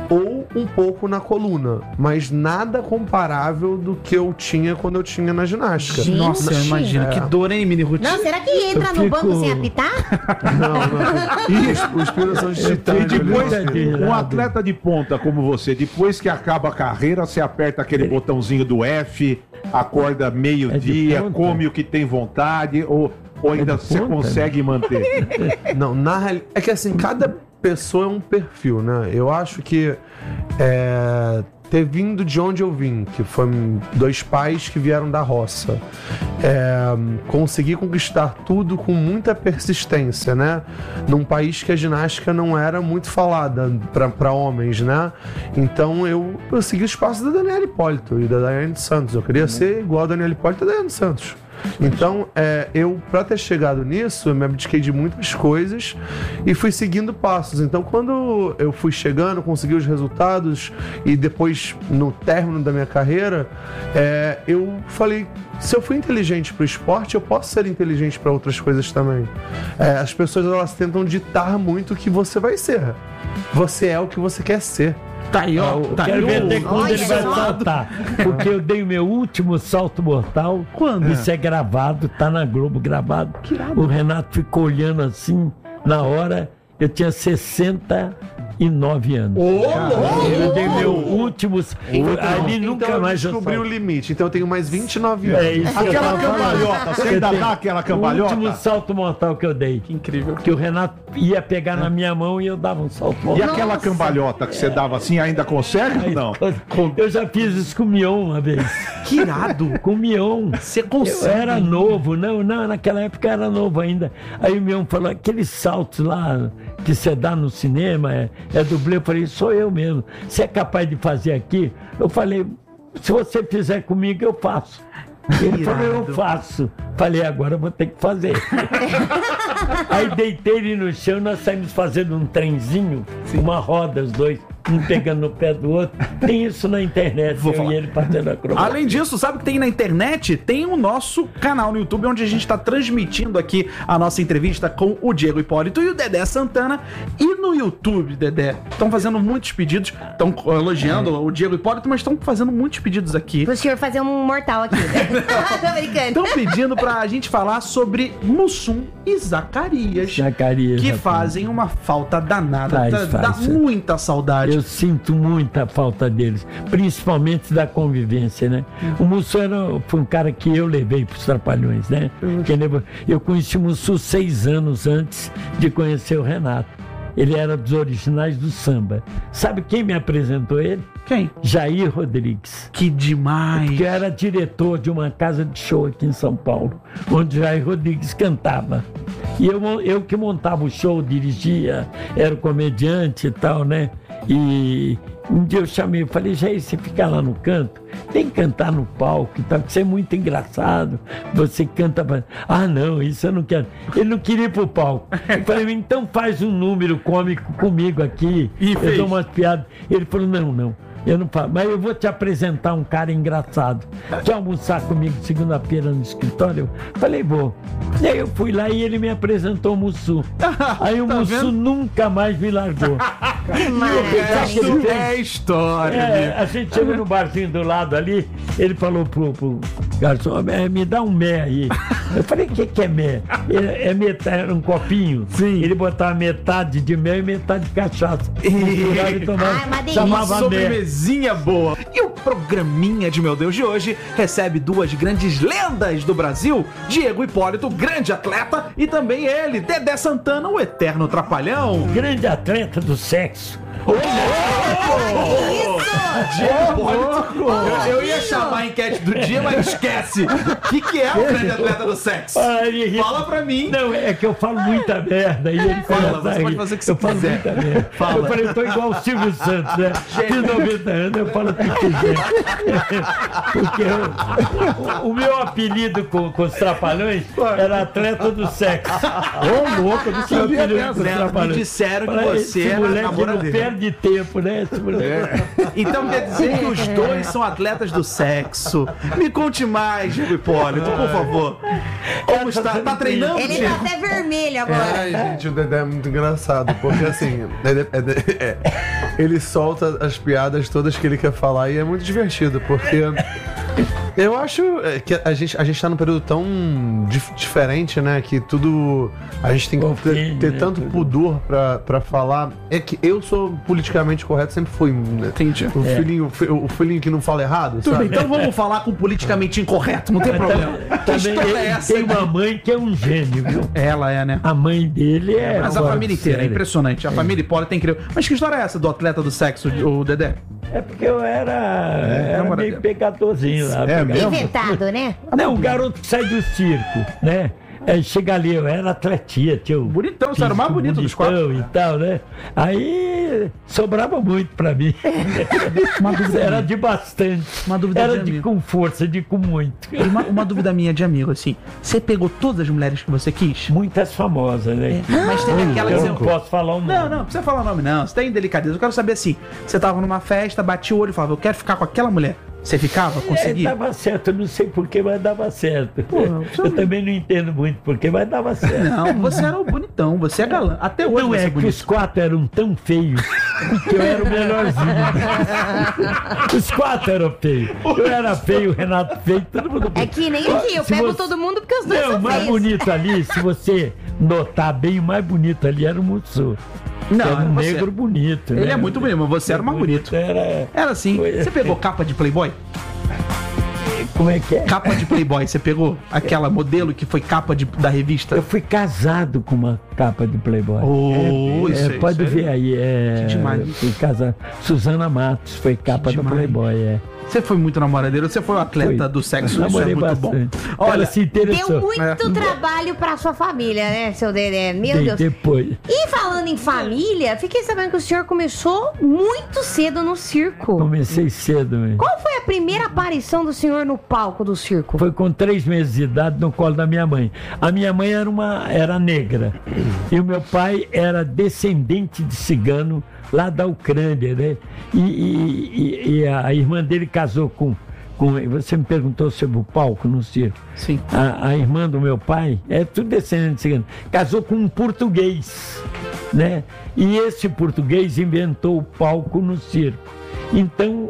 [SPEAKER 1] ou um pouco na coluna, mas nada comparável do que eu tinha quando eu tinha na ginástica.
[SPEAKER 5] Gente.
[SPEAKER 2] Nossa, imagina, que dor, hein, Mini Ruth?
[SPEAKER 5] Não, será que entra no banco sem apitar?
[SPEAKER 1] Não. Isso, os pinos são de titânio.
[SPEAKER 4] E depois,
[SPEAKER 1] ali,
[SPEAKER 4] um atleta de ponta como você, depois que acaba a carreira, você aperta aquele botãozinho do F, acorda meio-dia, come o que tem vontade, ou ainda você consegue manter?
[SPEAKER 1] Não, na realidade, é que assim, cada pessoa é um perfil, né? Eu acho que ter vindo de onde eu vim, que foi 2 pais que vieram da roça, conseguir conquistar tudo com muita persistência, né? Num país que a ginástica não era muito falada para homens, né? Então eu segui os passos da Daniela Hipólito e da Daiane Santos. Eu queria ser igual a Daniela Hipólito e a Daiane Santos. Então, eu, para ter chegado nisso, eu me abdiquei de muitas coisas e fui seguindo passos. Então, quando eu fui chegando, consegui os resultados e depois, no término da minha carreira, eu falei, se eu fui inteligente para o esporte, eu posso ser inteligente para outras coisas também. As pessoas, elas tentam ditar muito o que você vai ser. Você é o que você quer ser.
[SPEAKER 2] Tá aí, ó.
[SPEAKER 3] Quero ver até quando ele vai saltar. Porque eu dei o meu último salto mortal.
[SPEAKER 2] Quando?
[SPEAKER 3] Isso é gravado, tá na Globo gravado. O Renato ficou olhando assim, na hora, eu tinha 69 anos. Eu dei meu último. Ali nunca
[SPEAKER 1] então
[SPEAKER 3] mais
[SPEAKER 1] eu descobri o limite. Então eu tenho mais 29 anos.
[SPEAKER 3] É isso.
[SPEAKER 4] Aquela cambalhota, você ainda dá aquela
[SPEAKER 3] O
[SPEAKER 4] cambalhota?
[SPEAKER 3] último salto mortal que eu dei.
[SPEAKER 2] Que incrível.
[SPEAKER 3] Que o Renato ia pegar na minha mão e eu dava um salto
[SPEAKER 4] E
[SPEAKER 3] mortal.
[SPEAKER 4] aquela cambalhota que você dava assim, ainda consegue ou não?
[SPEAKER 3] Eu já fiz isso com o Mion uma vez.
[SPEAKER 2] Que irado.
[SPEAKER 3] Com o Mion.
[SPEAKER 2] Você
[SPEAKER 3] Eu
[SPEAKER 2] consegue.
[SPEAKER 3] era novo, não, naquela época eu era novo ainda. Aí o Mion falou, aqueles saltos lá que você dá no cinema, é dublê. Eu falei, sou eu mesmo. Você é capaz de fazer aqui? Eu falei, se você fizer comigo, eu faço. Ele falou, eu faço. Falei, agora eu vou ter que fazer. Aí deitei ele no chão, nós saímos fazendo um trenzinho, uma roda, os dois, um pegando no pé do outro. Tem isso na internet, e ele fazendo acrobacia.
[SPEAKER 2] Além disso, sabe o que tem na internet? Tem o nosso canal no YouTube, onde a gente está transmitindo aqui a nossa entrevista com o Diego Hipólito e o Dedé Santana. E no YouTube, Dedé, estão fazendo muitos pedidos, estão elogiando o Diego Hipólito, mas estão fazendo muitos pedidos aqui.
[SPEAKER 5] Pro senhor fazer um mortal aqui. Tô brincando.
[SPEAKER 2] Estão pedindo pra gente falar sobre Mussum e Zacarias. Que fazem uma falta danada. Dá muita saudade.
[SPEAKER 3] Eu sinto muita falta deles, principalmente da convivência, né? O Mussum foi um cara que eu levei para os Trapalhões, né? Eu conheci o Mussum 6 anos antes de conhecer o Renato. Ele era dos originais do samba. Sabe quem me apresentou ele?
[SPEAKER 2] Quem?
[SPEAKER 3] Jair Rodrigues.
[SPEAKER 2] Que demais!
[SPEAKER 3] Que era diretor de uma casa de show aqui em São Paulo, onde Jair Rodrigues cantava. E eu que montava o show, dirigia, era o comediante e tal, né? E um dia eu chamei, eu falei, Jair, você fica lá no canto, tem que cantar no palco e tal, que você é muito engraçado, você canta... Ah, não, isso eu não quero. Ele não queria ir pro palco. Eu falei, então faz um número cômico comigo aqui, eu dou umas piadas. Ele falou, não. Eu não falo, mas eu vou te apresentar um cara engraçado. Quer almoçar comigo segunda-feira no escritório? Eu falei, vou. E aí eu fui lá e ele me apresentou o Mussum. Aí o Mussum nunca mais me largou.
[SPEAKER 2] É história.
[SPEAKER 3] A gente chegou no barzinho do lado ali, ele falou pro garçom, me dá um mé aí. Eu falei, o que é mé? É metade, era um copinho.
[SPEAKER 2] Sim.
[SPEAKER 3] Ele botava metade de mel e metade de cachaça. E tomava, chamava mé.
[SPEAKER 2] Boa. E o programinha de Meu Deus de hoje recebe 2 grandes lendas do Brasil, Diego Hipólito, grande atleta, e também ele, Dedé Santana, o eterno trapalhão.
[SPEAKER 3] Grande atleta do sexo.
[SPEAKER 2] Eu ia chamar a enquete do dia, mas esquece. O que é o grande atleta do sexo? Fala pra mim.
[SPEAKER 3] Não, é que eu falo muita merda. E ele
[SPEAKER 2] fala, você pode fazer o que você quiser.
[SPEAKER 3] Muita merda.
[SPEAKER 2] Fala.
[SPEAKER 3] Eu falei, eu tô igual o Silvio Santos, né? De 90 anos, eu falo o que quiser. Porque o meu apelido com os Trapalhões era atleta do sexo.
[SPEAKER 4] Ô, louco, não sabia dessa.
[SPEAKER 2] Me disseram que você era
[SPEAKER 3] namoradeiro. Não perde tempo, né? conhece mulher.
[SPEAKER 2] Então quer dizer que os dois são atletas do sexo. Me conte mais, Diego Hipólito, por favor. Como está? Tá treinando,
[SPEAKER 5] Ele
[SPEAKER 2] Diego?
[SPEAKER 5] tá até vermelho agora.
[SPEAKER 1] Ai, gente, o Dedé é muito engraçado, porque assim, ele solta as piadas todas que ele quer falar e é muito divertido, porque eu acho que a gente tá num período tão diferente, né, que tudo, a gente tem que ter tanto pudor pra falar. É que eu sou politicamente correto, sempre fui, né?
[SPEAKER 2] Entendi.
[SPEAKER 1] O filhinho que não fala errado,
[SPEAKER 2] Tudo
[SPEAKER 1] sabe?
[SPEAKER 2] bem, então vamos falar com politicamente incorreto, não tem problema. Que
[SPEAKER 3] Também
[SPEAKER 2] história é
[SPEAKER 3] ele
[SPEAKER 2] essa?
[SPEAKER 3] tem uma mãe que é um gênio, viu?
[SPEAKER 2] Ela é, né?
[SPEAKER 3] A mãe dele é.
[SPEAKER 2] Mas a
[SPEAKER 3] fora
[SPEAKER 2] família
[SPEAKER 3] de
[SPEAKER 2] inteira, é
[SPEAKER 3] série.
[SPEAKER 2] impressionante. A família Hipólito é incrível. Mas que história é essa do atleta do sexo, o Dedé?
[SPEAKER 3] É porque eu era meio pecadorzinho lá.
[SPEAKER 4] É mesmo?
[SPEAKER 5] Inventado, né?
[SPEAKER 3] Não, o garoto que sai do circo, né? Chega ali, eu era atletia, tinha o
[SPEAKER 2] Bonitão, você era o mais
[SPEAKER 3] físico
[SPEAKER 2] bonito dos quatro.
[SPEAKER 3] bonitão e tal, né? Aí sobrava muito pra mim. Era de bastante.
[SPEAKER 2] Uma dúvida
[SPEAKER 3] Era
[SPEAKER 2] de
[SPEAKER 3] de
[SPEAKER 2] amigo.
[SPEAKER 3] com força, de com muito.
[SPEAKER 2] Uma dúvida minha de amigo, assim. Você pegou todas as mulheres que você quis?
[SPEAKER 3] Muitas famosas, né?
[SPEAKER 2] Mas tem aquela que
[SPEAKER 3] Eu
[SPEAKER 2] você...
[SPEAKER 3] não posso falar o nome.
[SPEAKER 2] Não precisa falar nome, não. Você tem delicadeza. Eu quero saber assim. Você tava numa festa, batia o olho e falava, eu quero ficar com aquela mulher. Você ficava? Conseguia?
[SPEAKER 3] Dava certo, eu não sei porquê, mas dava certo.
[SPEAKER 2] você
[SPEAKER 3] Eu também não entendo muito porquê, mas dava certo.
[SPEAKER 2] Não, você era o bonitão, você é galã. Até hoje
[SPEAKER 3] Não
[SPEAKER 2] você
[SPEAKER 3] é
[SPEAKER 2] é
[SPEAKER 3] que
[SPEAKER 2] bonito.
[SPEAKER 3] os quatro eram tão feios que eu era o melhorzinho. Os quatro eram feios. Eu era feio, o Renato feio, todo mundo.
[SPEAKER 5] É que nem aqui, eu
[SPEAKER 3] Se
[SPEAKER 5] pego
[SPEAKER 3] você-
[SPEAKER 5] todo mundo porque os dois
[SPEAKER 3] Não, o
[SPEAKER 5] são
[SPEAKER 3] mais
[SPEAKER 5] feios.
[SPEAKER 3] bonito ali, se você notar bem, o mais bonito ali era o Mussou.
[SPEAKER 2] Não,
[SPEAKER 3] Era um
[SPEAKER 2] você-
[SPEAKER 3] negro bonito.
[SPEAKER 2] Ele
[SPEAKER 3] né?
[SPEAKER 2] é muito bonito, mas você era o mais bonito.
[SPEAKER 3] Era.
[SPEAKER 2] Era assim.
[SPEAKER 3] Foi-
[SPEAKER 2] Você pegou capa de Playboy?
[SPEAKER 3] Como é que é?
[SPEAKER 2] Capa de Playboy, você pegou? Aquela modelo que foi capa da revista?
[SPEAKER 3] Eu fui casado com uma capa de Playboy.
[SPEAKER 2] Oh, isso aí,
[SPEAKER 3] pode
[SPEAKER 2] isso aí.
[SPEAKER 3] ver aí.
[SPEAKER 2] Que demais.
[SPEAKER 3] Eu fui casado. Suzana Matos foi capa do
[SPEAKER 2] demais.
[SPEAKER 3] Playboy.
[SPEAKER 2] Você foi muito namoradeiro, você foi um atleta
[SPEAKER 3] Foi.
[SPEAKER 2] do sexo, isso é
[SPEAKER 3] Namorei
[SPEAKER 2] muito
[SPEAKER 3] bastante.
[SPEAKER 2] bom. Olha,
[SPEAKER 3] Ela se interessou.
[SPEAKER 5] Deu muito trabalho pra sua família, né, seu Dedé? Meu Deus.
[SPEAKER 3] Depois.
[SPEAKER 5] E falando em família, fiquei sabendo que o senhor começou muito cedo no circo.
[SPEAKER 3] Comecei cedo, mesmo.
[SPEAKER 5] Qual foi a primeira aparição do senhor no palco do circo?
[SPEAKER 3] Foi com 3 meses de idade no colo da minha mãe. A minha mãe era negra. E o meu pai era descendente de cigano lá da Ucrânia, né? E a irmã dele casou com. Você me perguntou sobre o palco no circo.
[SPEAKER 2] Sim.
[SPEAKER 3] A irmã do meu pai, é tudo descendente de cigano, casou com um português, né? E esse português inventou o palco no circo. Então,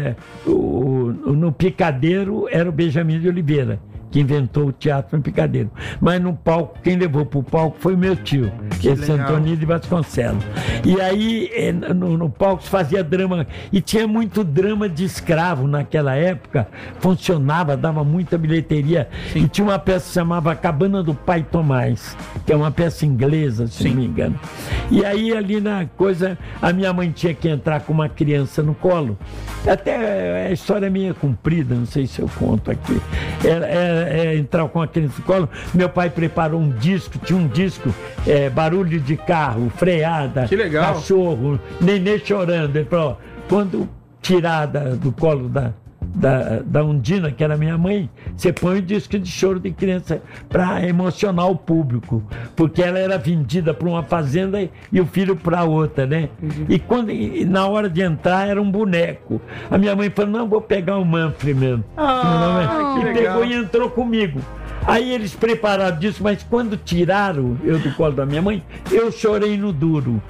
[SPEAKER 3] no Picadeiro era o Benjamin de Oliveira, que inventou o teatro no Picadeiro. Mas no palco, quem levou para o palco foi meu tio, esse
[SPEAKER 2] legal.
[SPEAKER 3] Antônio de Vasconcelos. E aí, no palco se fazia drama, e tinha muito drama de escravo naquela época, funcionava, dava muita bilheteria. E tinha uma peça que se chamava Cabana do Pai Tomás, que é uma peça inglesa, se não me engano. E aí, ali na coisa, a minha mãe tinha que entrar com uma criança no colo. Até a história é meio comprida, não sei se eu conto aqui. Entrar com a criança no colo. Meu pai preparou um disco, tinha um disco, barulho de carro, freada,
[SPEAKER 2] Que legal.
[SPEAKER 3] cachorro, nenê chorando. Ele falou, quando tirar do colo da Undina, que era minha mãe, você põe o disco de choro de criança para emocionar o público, porque ela era vendida para uma fazenda e o filho para outra, né? E na hora de entrar era um boneco. A minha mãe falou, não, vou pegar o Manfred mesmo.
[SPEAKER 2] que
[SPEAKER 3] E
[SPEAKER 2] legal.
[SPEAKER 3] pegou e entrou comigo. Aí eles prepararam disso, mas quando tiraram eu do colo da minha mãe, eu chorei no duro.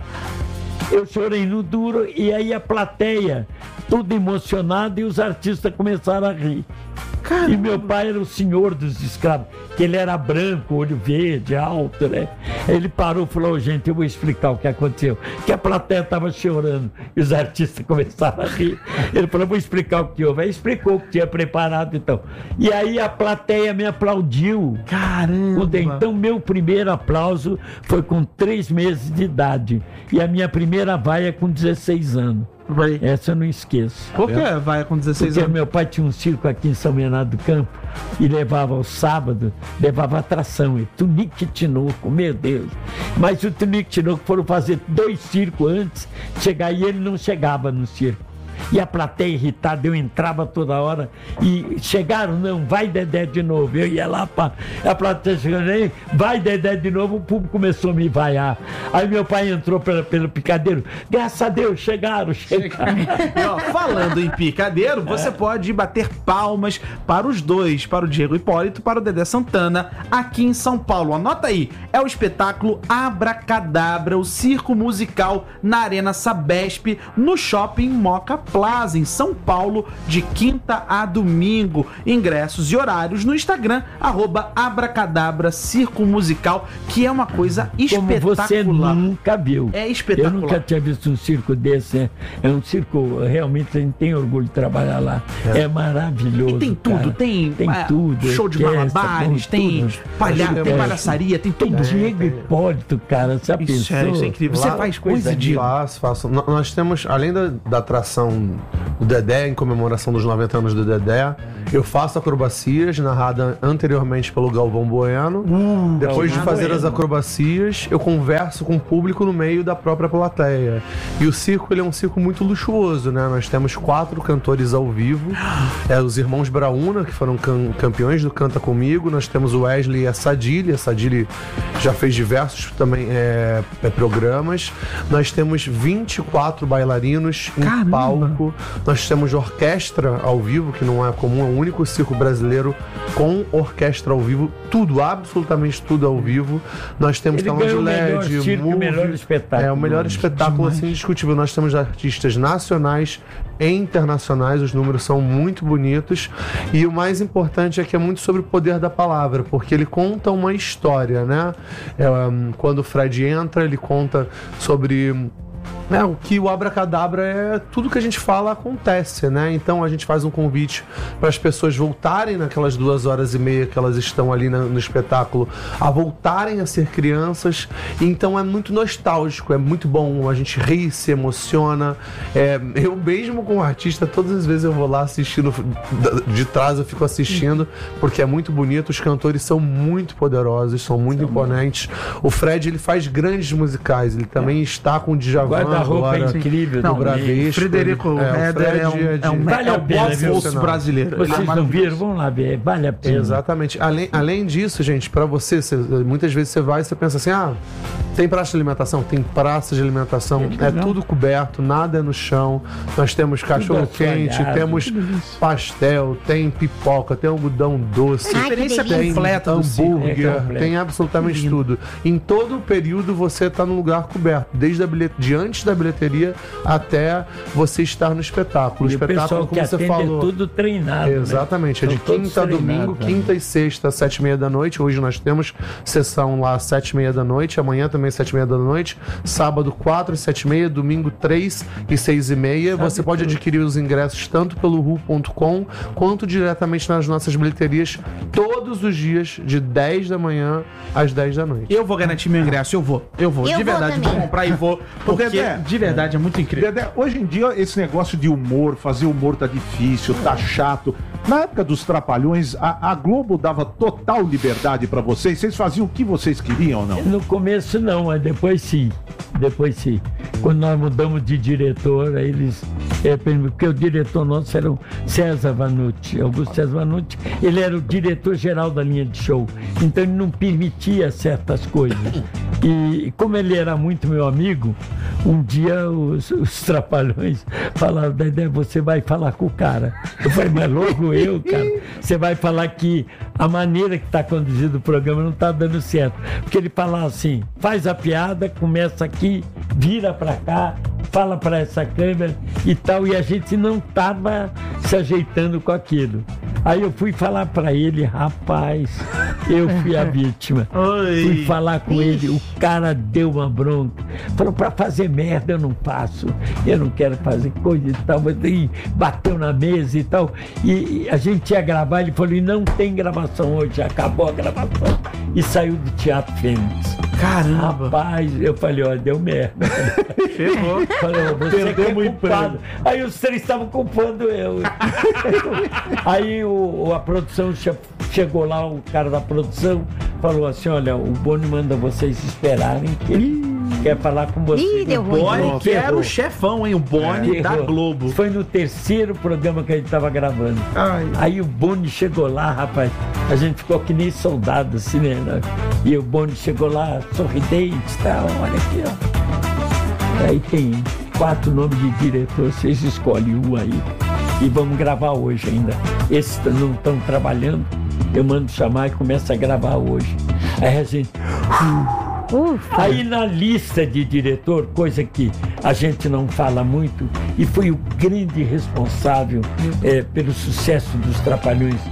[SPEAKER 3] E aí a plateia, tudo emocionada, e os artistas começaram a rir. E meu pai era o senhor dos escravos, que ele era branco, olho verde, alto, né? Ele parou e falou, gente, eu vou explicar o que aconteceu. Que a plateia estava chorando e os artistas começaram a rir. Ele falou, vou explicar o que houve. Aí explicou o que tinha preparado, então. E aí a plateia me aplaudiu.
[SPEAKER 2] Caramba.
[SPEAKER 3] Então, meu primeiro aplauso foi com 3 meses de idade. E a minha primeira vaia com 16 anos. Essa eu não esqueço.
[SPEAKER 2] Por que vai com 16
[SPEAKER 3] Porque
[SPEAKER 2] anos?
[SPEAKER 3] meu pai tinha um circo aqui em São Bernardo do Campo e levava ao sábado, levava atração, e Tunique Tinoco, meu Deus. Mas o Tunique Tinoco foram fazer 2 circos antes de chegar e ele não chegava no circo. E a plateia irritada, eu entrava toda hora e chegaram, não, vai Dedé de novo. Eu ia lá, a plateia chegando aí, vai Dedé de novo, o público começou a me vaiar. Aí meu pai entrou pelo picadeiro, graças a Deus, chegaram.
[SPEAKER 2] E, ó, falando em picadeiro, você pode bater palmas para os dois, para o Diego Hipólito e para o Dedé Santana, aqui em São Paulo. Anota aí, é o espetáculo Abracadabra, o circo musical na Arena Sabesp, no Shopping Moca Plaza, em São Paulo, de quinta a domingo. Ingressos e horários no Instagram, @Abracadabra Circo Musical, que é uma coisa espetacular.
[SPEAKER 3] Como você nunca viu.
[SPEAKER 2] É espetacular.
[SPEAKER 3] Eu nunca tinha visto um circo desse, né? É um circo, realmente a gente tem orgulho de trabalhar lá. É maravilhoso.
[SPEAKER 2] E tem tudo,
[SPEAKER 3] cara.
[SPEAKER 2] tem
[SPEAKER 3] tudo.
[SPEAKER 2] Show de malabares, tem palhaçaria, tem tudo.
[SPEAKER 3] Tem Diego Hipólito, cara, você pensou?
[SPEAKER 2] Isso é incrível. Você faz coisa de...
[SPEAKER 1] Faço. Nós temos, além da atração do Dedé, em comemoração dos 90 anos do Dedé, eu faço acrobacias, narrada anteriormente pelo Galvão Bueno. Depois de fazer as acrobacias, eu converso com o público no meio da própria plateia. E o circo, ele é um circo muito luxuoso, né? Nós temos 4 cantores ao vivo. Os irmãos Brauna, que foram campeões do Canta Comigo. Nós temos o Wesley e a Sadili. A Sadili já fez diversos também programas. Nós temos 24 bailarinos em palco. Nós temos orquestra ao vivo, que não é comum, é o único circo brasileiro com orquestra ao vivo, tudo, absolutamente tudo ao vivo. Nós temos telão de LED,
[SPEAKER 3] o melhor espetáculo.
[SPEAKER 1] É o melhor espetáculo, assim, indiscutível. Nós temos artistas nacionais e internacionais, os números são muito bonitos, e o mais importante é que é muito sobre o poder da palavra, porque ele conta uma história, né? Quando o Fred entra, ele conta sobre... o que o Abracadabra é tudo que a gente fala acontece, né? Então a gente faz um convite para as pessoas voltarem naquelas 2h30 que elas estão ali no espetáculo, a voltarem a ser crianças. Então é muito nostálgico, é muito bom, a gente ri, se emociona. Eu mesmo como artista, todas as vezes eu vou lá assistindo, de trás eu fico assistindo, porque é muito bonito, os cantores são muito poderosos, são muito imponentes. O Fred, ele faz grandes musicais, ele também está com o Djavan.
[SPEAKER 3] Roupa
[SPEAKER 1] agora,
[SPEAKER 3] incrível.
[SPEAKER 1] No Bradesco.
[SPEAKER 2] Frederico Heder é um bolso brasileiro.
[SPEAKER 3] Vocês não viram? Vão lá ver, vale a pena.
[SPEAKER 1] Exatamente. Além disso, gente, pra você, muitas vezes você vai e você pensa assim, tem praça de alimentação? Tem praça de alimentação, é tudo coberto, nada é no chão. Nós temos cachorro quente, temos pastel, tem pipoca, tem algodão doce,
[SPEAKER 2] experiência completa,
[SPEAKER 1] hambúrguer, tem absolutamente tudo. Em todo o período você está num lugar coberto, desde antes da bilheteria até você estar no espetáculo.
[SPEAKER 3] E
[SPEAKER 1] o espetáculo,
[SPEAKER 3] como você falou, é tudo treinado.
[SPEAKER 1] Exatamente, é de quinta a domingo, quinta e sexta, 7h30 da noite. Hoje nós temos sessão lá às 7h30 da noite, amanhã também 7h30 da noite, sábado 4 e 7h30, domingo 3 e 6h30. Você pode adquirir os ingressos tanto pelo ru.com quanto diretamente nas nossas bilheterias todos os dias, de 10 da manhã às 10 da noite.
[SPEAKER 2] Eu vou garantir meu ingresso, eu vou. De verdade, vou comprar e vou. Porque
[SPEAKER 4] Dedé,
[SPEAKER 2] de verdade é muito incrível.
[SPEAKER 4] Dedé, hoje em dia esse negócio de humor, fazer humor tá difícil, tá chato. Na época dos Trapalhões, a Globo dava total liberdade pra vocês? Vocês faziam o que vocês queriam ou não?
[SPEAKER 3] No começo não, mas depois sim. Quando nós mudamos de diretor, aí eles... porque o diretor nosso era o César Vanucci, Augusto César Vanucci. Ele era o diretor-geral da linha de show. Então ele não permitia certas coisas. E como ele era muito meu amigo, um dia os Trapalhões falaram, Dedé, você vai falar com o cara. Eu falei, mas logo eu, cara, você vai falar que a maneira que está conduzido o programa não está dando certo. Porque ele falava assim, faz a piada, começa aqui, vira para cá, fala para essa câmera e tal, e a gente não estava se ajeitando com aquilo. Aí eu fui falar para ele, rapaz, eu fui a vítima. Fui falar com ele, o cara deu uma bronca. Falou, para fazer merda eu não faço, eu não quero fazer coisa e tal. E bateu na mesa e tal. E a gente ia gravar, ele falou, e não tem gravação hoje, acabou a gravação. E saiu do Teatro Fênix.
[SPEAKER 2] Caramba!
[SPEAKER 3] Rapaz, eu falei, ó, deu merda.
[SPEAKER 2] Ferrou.
[SPEAKER 3] Falei, você que é culpado. Aí os três estavam culpando eu. Aí a produção chegou lá, o cara da produção falou assim, olha, o Boni manda vocês esperarem que ele quer falar com você.
[SPEAKER 5] Ih, deu ruim.
[SPEAKER 2] Boni, que era
[SPEAKER 3] errou.
[SPEAKER 2] o chefão, hein? O Boni da
[SPEAKER 3] Errou.
[SPEAKER 2] Globo.
[SPEAKER 3] Foi no terceiro programa que a gente tava gravando. Aí o Boni chegou lá, rapaz. A gente ficou que nem soldado, assim, né? E o Boni chegou lá, sorridente e tal. Olha aqui, ó. Aí tem 4 nomes de diretor, vocês escolhem um aí. E vamos gravar hoje ainda. Esses não estão trabalhando, eu mando chamar e começo a gravar hoje. Aí a gente... Aí na lista de diretor, coisa que a gente não fala muito, e foi o grande responsável pelo sucesso dos Trapalhões,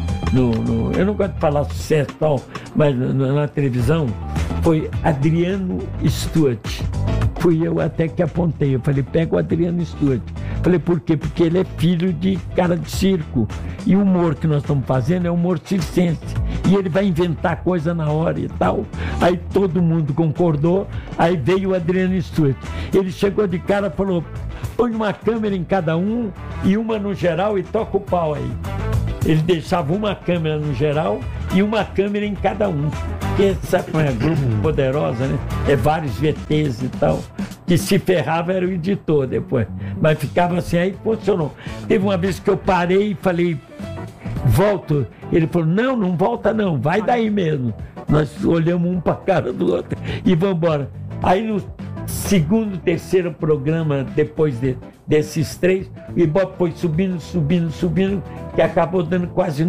[SPEAKER 3] eu não gosto de falar sucesso e tal, mas na televisão, foi Adriano Stuart. Fui eu até que apontei, eu falei, pega o Adriano Stuart. Falei, por quê? Porque ele é filho de cara de circo. E o humor que nós estamos fazendo é humor circense. E ele vai inventar coisa na hora e tal. Aí todo mundo concordou, aí veio o Adriano Stuart. Ele chegou de cara e falou, põe uma câmera em cada um e uma no geral e toca o pau aí. Ele deixava uma câmera no geral e uma câmera em cada um. Porque sabe como é grupo poderosa, né? É vários VTs e tal. Que se ferrava era o editor depois. Mas ficava assim, aí funcionou. Teve uma vez que eu parei e falei, volto. Ele falou, não volta não, vai daí mesmo. Nós olhamos um pra cara do outro e vamos embora. Aí no segundo, terceiro programa, depois desses 3, o Ibope foi subindo, que acabou dando quase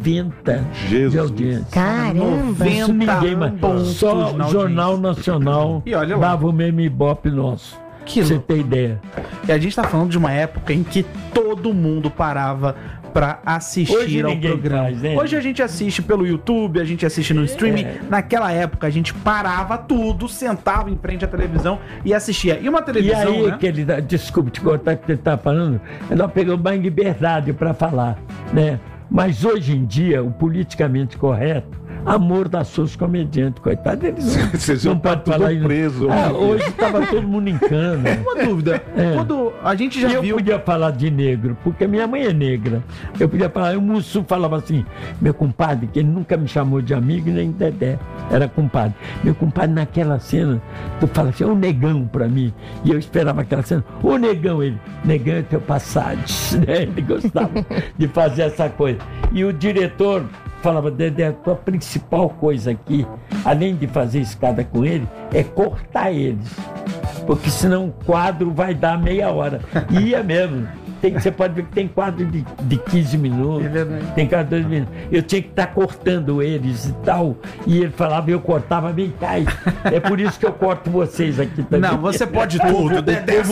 [SPEAKER 3] 90 de audiência.
[SPEAKER 5] Caramba!
[SPEAKER 3] Isso ninguém mais. Só o Jornal Nacional dava o mesmo Ibope nosso.
[SPEAKER 2] Que
[SPEAKER 3] você tem ideia.
[SPEAKER 2] E a gente tá falando de uma época em que todo mundo parava pra assistir
[SPEAKER 3] Hoje
[SPEAKER 2] ao programa.
[SPEAKER 3] Faz, né?
[SPEAKER 2] Hoje a gente assiste pelo YouTube, a gente assiste no streaming. Naquela época a gente parava tudo, sentava em frente à televisão e assistia. E uma televisão,
[SPEAKER 3] e aí,
[SPEAKER 2] né?
[SPEAKER 3] que ele, desculpe te cortar que você tá falando, nós pegamos mais liberdade para falar, né? Mas hoje em dia, o politicamente correto amordaçou os comediantes, coitado deles.
[SPEAKER 4] Vocês não podem falar preso.
[SPEAKER 3] Hoje estava todo mundo em cana.
[SPEAKER 2] Uma dúvida. Quando a gente já
[SPEAKER 3] eu
[SPEAKER 2] viu...
[SPEAKER 3] podia falar de negro, porque minha mãe é negra. Eu podia falar, o Mussu falava assim, meu compadre, que ele nunca me chamou de amigo nem Dedé, era compadre. Meu compadre, naquela cena, tu fala assim, ô negão pra mim. E eu esperava aquela cena, ô negão, ele, negão é teu passado. Ele gostava de fazer essa coisa. E o diretor falava, Dedé, a tua principal coisa aqui, além de fazer escada com ele, é cortar eles. Porque senão o quadro vai dar meia hora. E ia mesmo. Você pode ver que tem quadro de 15 minutos, tem quadro de 2 minutos. Eu tinha que estar cortando eles e tal. E ele falava, eu cortava bem cai. É por isso que eu corto vocês aqui também.
[SPEAKER 2] Não, você pode tudo.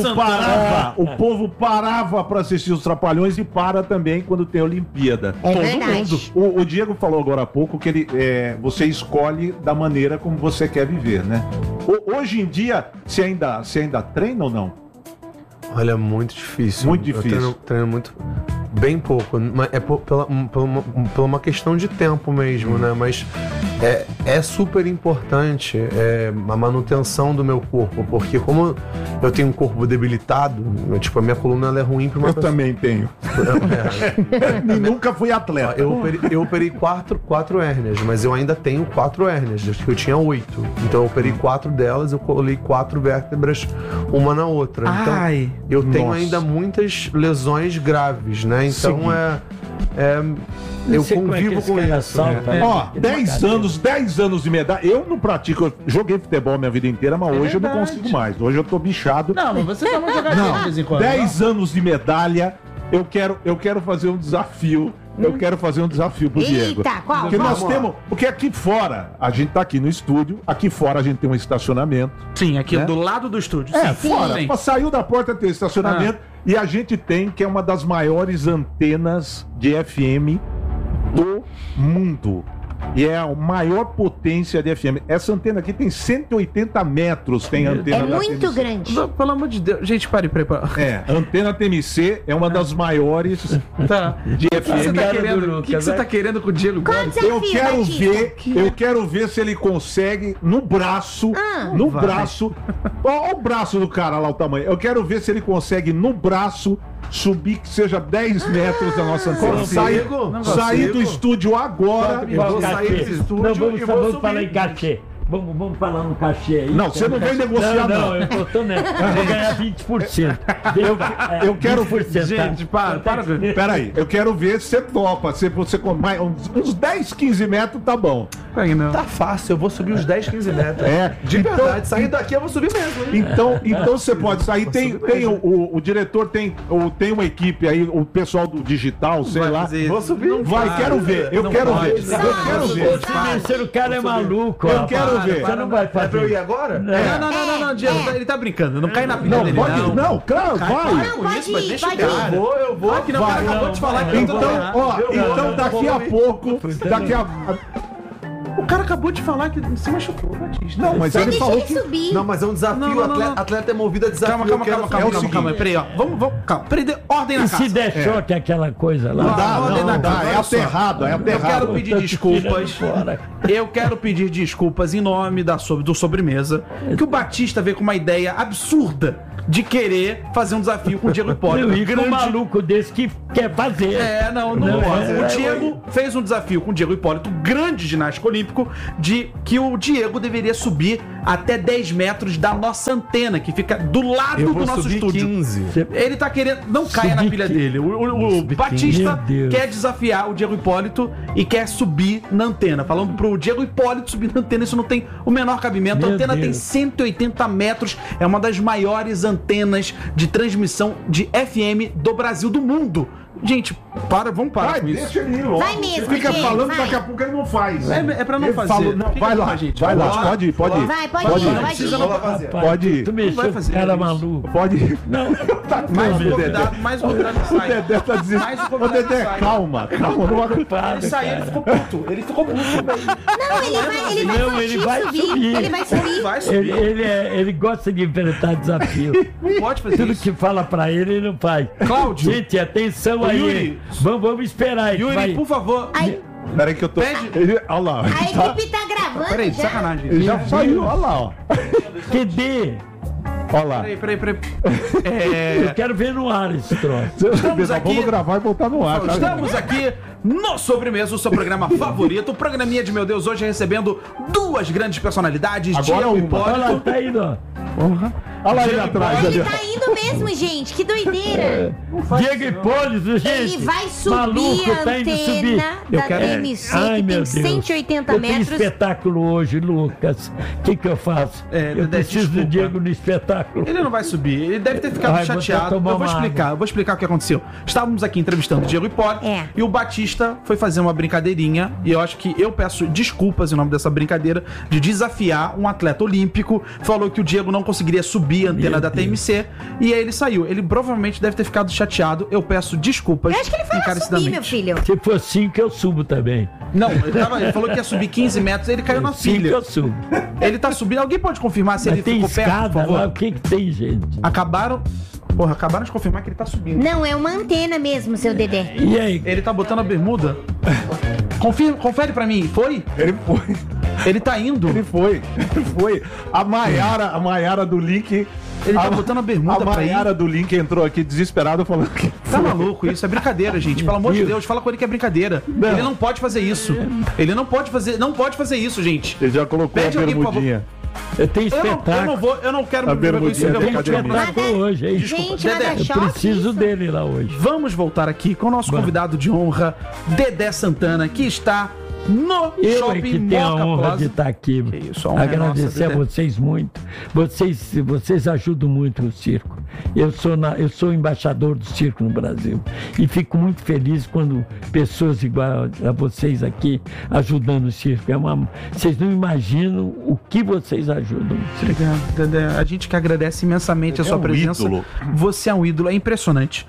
[SPEAKER 4] O povo parava para assistir os Trapalhões e para também quando tem Olimpíada.
[SPEAKER 5] É verdade.
[SPEAKER 4] O Diego falou agora há pouco que você escolhe da maneira como você quer viver, né? Hoje em dia, você ainda treina ou não?
[SPEAKER 1] Olha, muito difícil.
[SPEAKER 4] Muito difícil.
[SPEAKER 1] Eu treino muito, bem pouco. Mas é pela uma questão de tempo mesmo, né? Mas é super importante a manutenção do meu corpo, porque como eu tenho um corpo debilitado, a minha coluna ela é ruim para uma pessoa.
[SPEAKER 4] Também tenho. E nunca fui atleta.
[SPEAKER 1] Eu operei 4 hérnias, mas eu ainda tenho 4 hérnias, desde que eu tinha 8. Então eu operei 4 delas, eu colei 4 vértebras uma na outra. Então eu tenho ainda muitas lesões graves, né? Então eu convivo com isso.
[SPEAKER 4] Ó, 10 anos de medalha. Eu não pratico, eu joguei futebol minha vida inteira, mas hoje eu não consigo mais. Hoje eu tô bichado.
[SPEAKER 2] Não, mas você tá uma jogadinha de vez em quando.
[SPEAKER 4] 10 anos de medalha, eu quero fazer um desafio. Eu quero fazer um desafio pro Diego.
[SPEAKER 5] Eita, qual?
[SPEAKER 4] Porque nós temos. Porque aqui fora, a gente tá aqui no estúdio, aqui fora a gente tem um estacionamento.
[SPEAKER 2] Sim, aqui
[SPEAKER 4] né?
[SPEAKER 2] Do lado do estúdio.
[SPEAKER 4] Fora. Saiu da porta tem estacionamento. E a gente tem, que é uma das maiores antenas de FM do mundo. E é a maior potência de FM. Essa antena aqui tem 180 metros, tem a antena da
[SPEAKER 5] muito
[SPEAKER 4] TMC.
[SPEAKER 5] grande.
[SPEAKER 2] Pelo amor de Deus. Gente, pare.
[SPEAKER 4] A antena TMC é uma das maiores de FM.
[SPEAKER 2] O que você tá querendo com o Diego?
[SPEAKER 4] Eu quero ver se ele consegue no braço. Olha o braço do cara lá, o tamanho. Eu quero ver se ele consegue no braço subir que seja 10 metros da nossa antena. Sair do estúdio agora.
[SPEAKER 3] Vamos falar em cachê. Vamos falar no cachê aí.
[SPEAKER 4] Não, você não vem negociar, não.
[SPEAKER 3] Não, eu tô nessa. Eu vou ganhar 20%.
[SPEAKER 4] Eu quero...
[SPEAKER 3] 20%,
[SPEAKER 2] Gente, para.
[SPEAKER 4] Peraí, eu quero ver se você topa. Se você mais uns 10, 15 metros, tá bom.
[SPEAKER 1] Tá fácil, eu vou subir uns 10, 15 metros. De
[SPEAKER 4] então,
[SPEAKER 1] verdade, saindo daqui eu vou subir mesmo. Hein?
[SPEAKER 4] Então você pode sair. Tem o diretor, tem uma equipe aí, o pessoal do digital, sei lá.
[SPEAKER 1] Vou subir.
[SPEAKER 4] Vai, quero ver. Eu quero ver.
[SPEAKER 3] O cara é maluco.
[SPEAKER 4] Eu quero ver.
[SPEAKER 3] Você não vai fazer.
[SPEAKER 1] É pra eu ir agora?
[SPEAKER 2] Não, Diego, ele tá brincando. Não cai na pilha dele, não.
[SPEAKER 4] Não, claro, vai.
[SPEAKER 5] Não, pode ir, pode ir.
[SPEAKER 1] Eu vou.
[SPEAKER 2] Aqui não, o cara acabou de falar que
[SPEAKER 4] Então daqui a pouco,
[SPEAKER 2] O cara acabou de falar que se machucou, Batista.
[SPEAKER 4] Não, mas
[SPEAKER 5] Só
[SPEAKER 4] ele
[SPEAKER 5] deixa
[SPEAKER 4] falou
[SPEAKER 5] ele
[SPEAKER 4] que...
[SPEAKER 5] subir.
[SPEAKER 1] Não, mas é um desafio.
[SPEAKER 2] Não.
[SPEAKER 1] Atleta é movido a desafio.
[SPEAKER 2] Calma. Peraí, ó. Vamos. Calma. Peraí, ordem na
[SPEAKER 3] E
[SPEAKER 2] casa.
[SPEAKER 3] se der choque aquela coisa lá?
[SPEAKER 4] Não dá. É aterrado,
[SPEAKER 2] Eu quero pedir desculpas. Eu quero pedir desculpas em nome do Sobremesa, que o Batista veio com uma ideia absurda de querer fazer um desafio com o Diego Hipólito.
[SPEAKER 3] Um maluco desse que quer fazer.
[SPEAKER 2] Não pode. O Diego fez um desafio com o Diego Hipólito, grande ginasta olímpico, de que o Diego deveria subir até 10 metros da nossa antena, que fica do lado do nosso estúdio.
[SPEAKER 1] 15.
[SPEAKER 2] Ele tá querendo... Não caia na pilha dele. O Batista quer desafiar o Diego Hipólito e quer subir na antena. Falando pro Diego Hipólito subir na antena, isso não tem o menor cabimento. A antena tem 180 metros, é uma das maiores antenas de transmissão de FM do Brasil, do mundo. Gente, vamos parar com isso.
[SPEAKER 4] Deixa ele ir logo.
[SPEAKER 5] Vai mesmo,
[SPEAKER 4] Você fica
[SPEAKER 5] Diego,
[SPEAKER 4] falando,
[SPEAKER 5] vai.
[SPEAKER 4] daqui a pouco ele não faz.
[SPEAKER 2] É pra não
[SPEAKER 4] Ele
[SPEAKER 2] fazer.
[SPEAKER 4] falou, não, vai lá,
[SPEAKER 2] gente.
[SPEAKER 4] vai lá. Pode ir.
[SPEAKER 5] Vai, pode ir.
[SPEAKER 4] Pode ir.
[SPEAKER 3] Tu mexeu
[SPEAKER 2] vai
[SPEAKER 3] com
[SPEAKER 2] fazer
[SPEAKER 3] cara
[SPEAKER 2] isso.
[SPEAKER 3] maluco.
[SPEAKER 4] Pode ir.
[SPEAKER 3] Não.
[SPEAKER 2] Mais um convidado
[SPEAKER 4] O Dedé tá dizendo.
[SPEAKER 2] Mais um
[SPEAKER 4] Ô,
[SPEAKER 2] convidado
[SPEAKER 4] Dedé,
[SPEAKER 2] sai.
[SPEAKER 4] calma.
[SPEAKER 2] Ele saiu, ele ficou puto. Ele
[SPEAKER 5] Não, ele vai subir. Ele vai subir.
[SPEAKER 2] Vai subir.
[SPEAKER 3] Ele gosta de enfrentar desafio.
[SPEAKER 2] Não pode fazer
[SPEAKER 3] Tudo
[SPEAKER 2] isso.
[SPEAKER 3] que fala pra ele não faz.
[SPEAKER 2] Cláudio.
[SPEAKER 3] Gente, atenção aí.
[SPEAKER 2] Yuri.
[SPEAKER 3] Vamos esperar.
[SPEAKER 2] Yuri,
[SPEAKER 3] vai.
[SPEAKER 2] por favor.
[SPEAKER 5] Aí,
[SPEAKER 4] Peraí que eu tô...
[SPEAKER 2] Pede.
[SPEAKER 4] Olha lá.
[SPEAKER 5] a equipe tá gravando
[SPEAKER 2] Peraí,
[SPEAKER 5] já.
[SPEAKER 2] sacanagem.
[SPEAKER 4] Ele já saiu, olha lá, ó.
[SPEAKER 3] QD.
[SPEAKER 4] Olha lá.
[SPEAKER 2] Peraí.
[SPEAKER 3] Eu quero ver no ar esse troço.
[SPEAKER 4] Nós
[SPEAKER 2] aqui-
[SPEAKER 4] vamos gravar e botar no ar. tá?
[SPEAKER 2] Estamos aqui no Sobremesa, o seu programa favorito. O programinha de meu Deus, hoje recebendo duas grandes personalidades,
[SPEAKER 4] Agora
[SPEAKER 2] Diego
[SPEAKER 4] uma.
[SPEAKER 3] Olha lá,
[SPEAKER 2] Hipólito.
[SPEAKER 3] tá indo, ó.
[SPEAKER 4] Olha lá ele atrás.
[SPEAKER 5] Ele
[SPEAKER 4] Ali.
[SPEAKER 5] tá indo mesmo, gente. Que doideira.
[SPEAKER 3] Diego Hipólito, gente.
[SPEAKER 5] Ele vai subir
[SPEAKER 3] Maluco,
[SPEAKER 5] a
[SPEAKER 3] tá indo subir.
[SPEAKER 5] antena da TMC,
[SPEAKER 3] Ai,
[SPEAKER 5] que
[SPEAKER 3] meu
[SPEAKER 5] tem
[SPEAKER 3] Deus.
[SPEAKER 5] 180
[SPEAKER 3] Eu tenho
[SPEAKER 5] metros.
[SPEAKER 3] espetáculo hoje, Lucas. O que eu faço? Eu
[SPEAKER 2] Dedé,
[SPEAKER 3] preciso
[SPEAKER 2] desculpa.
[SPEAKER 3] do Diego no espetáculo.
[SPEAKER 2] Ele não vai subir, ele deve ter ficado
[SPEAKER 3] Ai, vou
[SPEAKER 2] chateado.
[SPEAKER 3] tomar
[SPEAKER 2] Eu vou
[SPEAKER 3] uma
[SPEAKER 2] explicar o que aconteceu. Estávamos aqui entrevistando o Diego Hipólito e o Batista foi fazer uma brincadeirinha, e eu acho que eu peço desculpas em nome dessa brincadeira, de desafiar um atleta olímpico. Falou que o Diego não conseguiria subir a antena
[SPEAKER 3] Meu
[SPEAKER 2] da
[SPEAKER 3] Deus.
[SPEAKER 2] TMC, e aí ele saiu. Ele provavelmente deve ter ficado chateado. Eu peço desculpas
[SPEAKER 5] Eu acho que ele foi lá subir,
[SPEAKER 2] encarecidamente.
[SPEAKER 5] meu filho.
[SPEAKER 3] Se for 5, eu subo também.
[SPEAKER 2] Não, ele falou que ia subir 15 metros, ele caiu na
[SPEAKER 3] 5
[SPEAKER 2] filha.
[SPEAKER 3] eu subo.
[SPEAKER 2] Ele tá subindo. Alguém pode confirmar se
[SPEAKER 3] Mas
[SPEAKER 2] ele
[SPEAKER 3] tem
[SPEAKER 2] ficou perto, por
[SPEAKER 3] escada
[SPEAKER 2] favor?
[SPEAKER 3] lá, o que tem, gente?
[SPEAKER 2] Acabaram de confirmar que ele tá subindo.
[SPEAKER 5] Não, é uma antena mesmo, seu Dedé.
[SPEAKER 3] E aí?
[SPEAKER 2] Ele tá botando a bermuda? Confere pra mim, foi?
[SPEAKER 4] Ele foi.
[SPEAKER 2] Ele tá indo?
[SPEAKER 4] Ele foi. A Maiara do Link...
[SPEAKER 2] Ele tá botando a bermuda pra ir?
[SPEAKER 4] Maiara do Link entrou aqui desesperado falando que...
[SPEAKER 2] Tá maluco isso? É brincadeira, gente. Pelo amor de Deus, fala com ele que é brincadeira. Ele não pode fazer isso. Ele não pode fazer isso, gente.
[SPEAKER 4] Ele já colocou
[SPEAKER 2] Pede
[SPEAKER 4] a
[SPEAKER 2] alguém, por
[SPEAKER 4] bermudinha.
[SPEAKER 3] Eu tenho espetáculo.
[SPEAKER 2] Eu não quero
[SPEAKER 4] A
[SPEAKER 2] me envolver com isso.
[SPEAKER 4] bermudinha
[SPEAKER 2] Eu
[SPEAKER 4] tem
[SPEAKER 2] vou
[SPEAKER 4] que
[SPEAKER 2] continuar
[SPEAKER 4] ter
[SPEAKER 2] falando.
[SPEAKER 3] Hoje, hein?
[SPEAKER 5] Gente,
[SPEAKER 2] Dedé,
[SPEAKER 5] mas é
[SPEAKER 3] Eu
[SPEAKER 5] choque
[SPEAKER 3] preciso
[SPEAKER 5] isso.
[SPEAKER 3] dele lá hoje.
[SPEAKER 2] Vamos voltar aqui com o nosso convidado de honra, Dedé Santana, que está no
[SPEAKER 3] Eu é
[SPEAKER 2] Shopping
[SPEAKER 3] que tenho a
[SPEAKER 2] Moca
[SPEAKER 3] honra
[SPEAKER 2] Plaza.
[SPEAKER 3] de estar aqui.
[SPEAKER 2] Que isso, a honra é
[SPEAKER 3] Agradecer
[SPEAKER 2] nossa,
[SPEAKER 3] a
[SPEAKER 2] Dedé.
[SPEAKER 3] vocês muito. Vocês ajudam muito o circo. Eu sou embaixador do circo no Brasil. E fico muito feliz quando pessoas igual a vocês aqui ajudando o circo. Vocês não imaginam o que vocês ajudam o circo.
[SPEAKER 2] Obrigado, Dedé. A gente que agradece imensamente a sua
[SPEAKER 4] um
[SPEAKER 2] presença.
[SPEAKER 4] ídolo.
[SPEAKER 2] Você é um ídolo, é impressionante.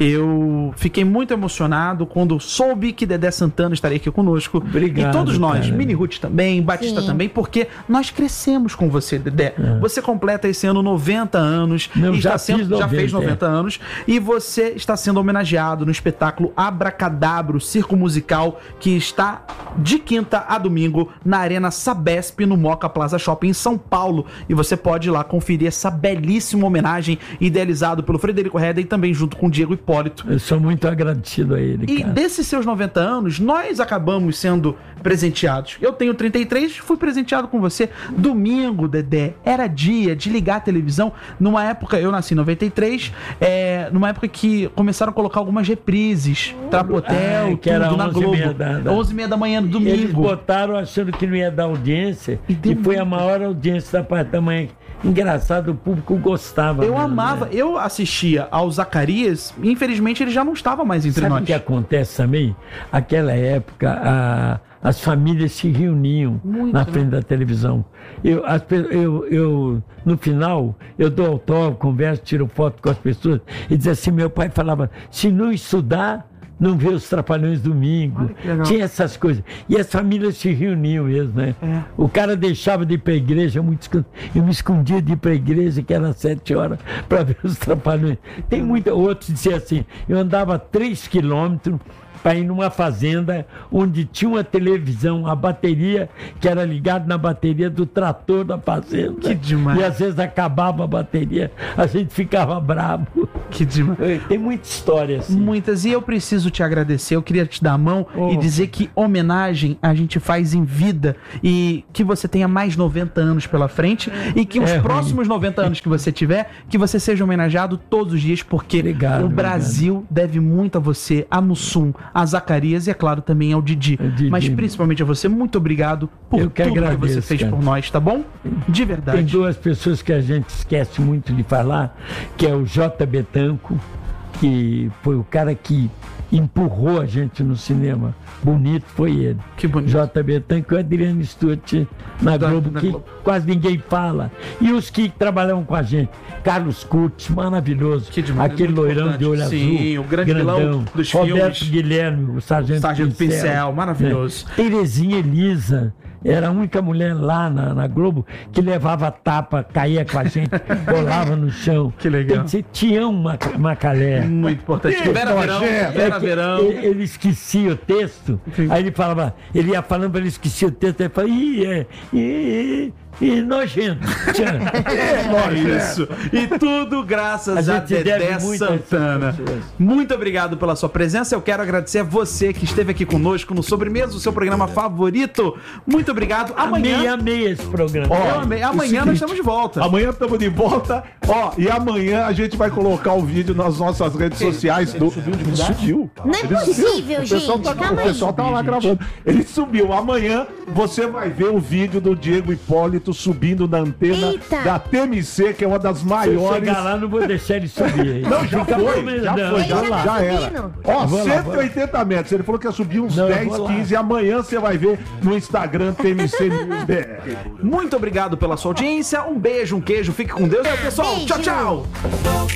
[SPEAKER 2] Eu fiquei muito emocionado quando soube que Dedé Santana estaria aqui conosco.
[SPEAKER 3] Obrigado,
[SPEAKER 2] e todos nós,
[SPEAKER 3] cara.
[SPEAKER 2] Mini Ruth também, Batista
[SPEAKER 5] Sim.
[SPEAKER 2] também, porque nós crescemos com você, Dedé. Você completa esse ano 90 anos
[SPEAKER 3] Eu
[SPEAKER 2] e
[SPEAKER 3] já
[SPEAKER 2] está sendo já fez 90 anos. E você está sendo homenageado no espetáculo Abracadabra, circo musical, que está de quinta a domingo na Arena Sabesp, no Moca Plaza Shopping em São Paulo. E você pode ir lá conferir essa belíssima homenagem idealizado pelo Frederico Redda e também junto com o Diego Hipólito.
[SPEAKER 3] Eu sou muito agradecido a ele,
[SPEAKER 2] E
[SPEAKER 3] cara.
[SPEAKER 2] desses seus 90 anos, nós acabamos sendo presenteados. Eu tenho 33, fui presenteado com você. Domingo, Dedé, era dia de ligar a televisão. Numa época, eu nasci em 93, numa época que começaram a colocar algumas reprises, Trapotel,
[SPEAKER 3] que era
[SPEAKER 2] tudo na
[SPEAKER 3] 11h30
[SPEAKER 2] Globo. 11h30 da manhã, no domingo.
[SPEAKER 3] Eles botaram achando que não ia dar audiência e foi a maior audiência da parte da manhã. Engraçado, o público gostava.
[SPEAKER 2] Eu
[SPEAKER 3] mesmo,
[SPEAKER 2] amava,
[SPEAKER 3] né?
[SPEAKER 2] eu assistia ao Zacarias, e infelizmente ele já não estava mais entre
[SPEAKER 3] Sabe
[SPEAKER 2] nós.
[SPEAKER 3] o que acontece também? Aquela época, as famílias se reuniam na frente da televisão. No final, eu dou autógrafo, converso, tiro foto com as pessoas e diz assim, meu pai falava, se não estudar, não vê os Trapalhões domingo. Tinha essas coisas. E as famílias se reuniam mesmo, né? O cara deixava de ir para a igreja, eu me escondia de ir para a igreja, que era às 7 horas, para ver os Trapalhões. Tem outros que diziam assim, eu andava 3 quilômetros para ir numa fazenda onde tinha uma televisão, a bateria, que era ligada na bateria do trator da fazenda.
[SPEAKER 2] Que demais.
[SPEAKER 3] E às vezes acabava a bateria, a gente ficava bravo.
[SPEAKER 2] Que demais.
[SPEAKER 3] Tem muita história assim.
[SPEAKER 2] Muitas, e eu preciso te agradecer, eu queria te dar a mão e dizer que homenagem a gente faz em vida e que você tenha mais 90 anos pela frente e que os próximos 90 anos que você tiver, que você seja homenageado todos os dias, porque o Brasil deve muito a você, a Mussum, a Zacarias e, é claro, também ao Didi. Mas principalmente a você, muito obrigado por tudo que você fez por nós, tá bom? De verdade.
[SPEAKER 3] Tem duas pessoas que a gente esquece muito de falar, que é o J. Betanco, que foi o cara que empurrou a gente no cinema. Bonito foi ele.
[SPEAKER 2] Que bonito.
[SPEAKER 3] J. Betanco e o Adriano Stutt na Globo, que quase ninguém fala. E os que trabalhavam com a gente. Carlos Curtis, maravilhoso. Aquele loirão de olho azul.
[SPEAKER 2] Sim, o grande vilão dos
[SPEAKER 3] Roberto
[SPEAKER 2] filmes.
[SPEAKER 3] Guilherme, o Sargento
[SPEAKER 2] Pincel, maravilhoso.
[SPEAKER 3] Terezinha Elisa. Era a única mulher lá na Globo que levava tapa, caía com a gente, rolava no chão.
[SPEAKER 2] Que legal.
[SPEAKER 3] Tem que ser Tião Macalé.
[SPEAKER 2] Muito importante. Vera Verão.
[SPEAKER 3] Ele esquecia o texto, aí ele falava, ele ia falando, ele esquecia o texto, ele falava, nojento.
[SPEAKER 2] Isso. E tudo graças a Dedé Santana. Muito obrigado pela sua presença. Eu quero agradecer a você que esteve aqui conosco no Sobremesa, o seu programa favorito. Muito obrigado. Amanhã.
[SPEAKER 3] Amei esse programa.
[SPEAKER 2] Amanhã nós estamos de volta.
[SPEAKER 4] Amanhã estamos de volta. E amanhã a gente vai colocar o vídeo nas nossas redes sociais. Subiu?
[SPEAKER 5] Não é possível, gente.
[SPEAKER 4] O pessoal tá lá gravando. Ele subiu. Amanhã você vai ver o vídeo do Diego Hipólito subindo na antena da TMC, que é uma das maiores.
[SPEAKER 3] Se eu chegar lá, não vou deixar ele subir.
[SPEAKER 4] Não, já era. 180 metros. Ele falou que ia subir uns 10, 15. E amanhã você vai ver no Instagram TMC News BR.
[SPEAKER 2] Muito obrigado pela sua audiência. Um beijo, um queijo. Fique com Deus. Pessoal, tchau, tchau.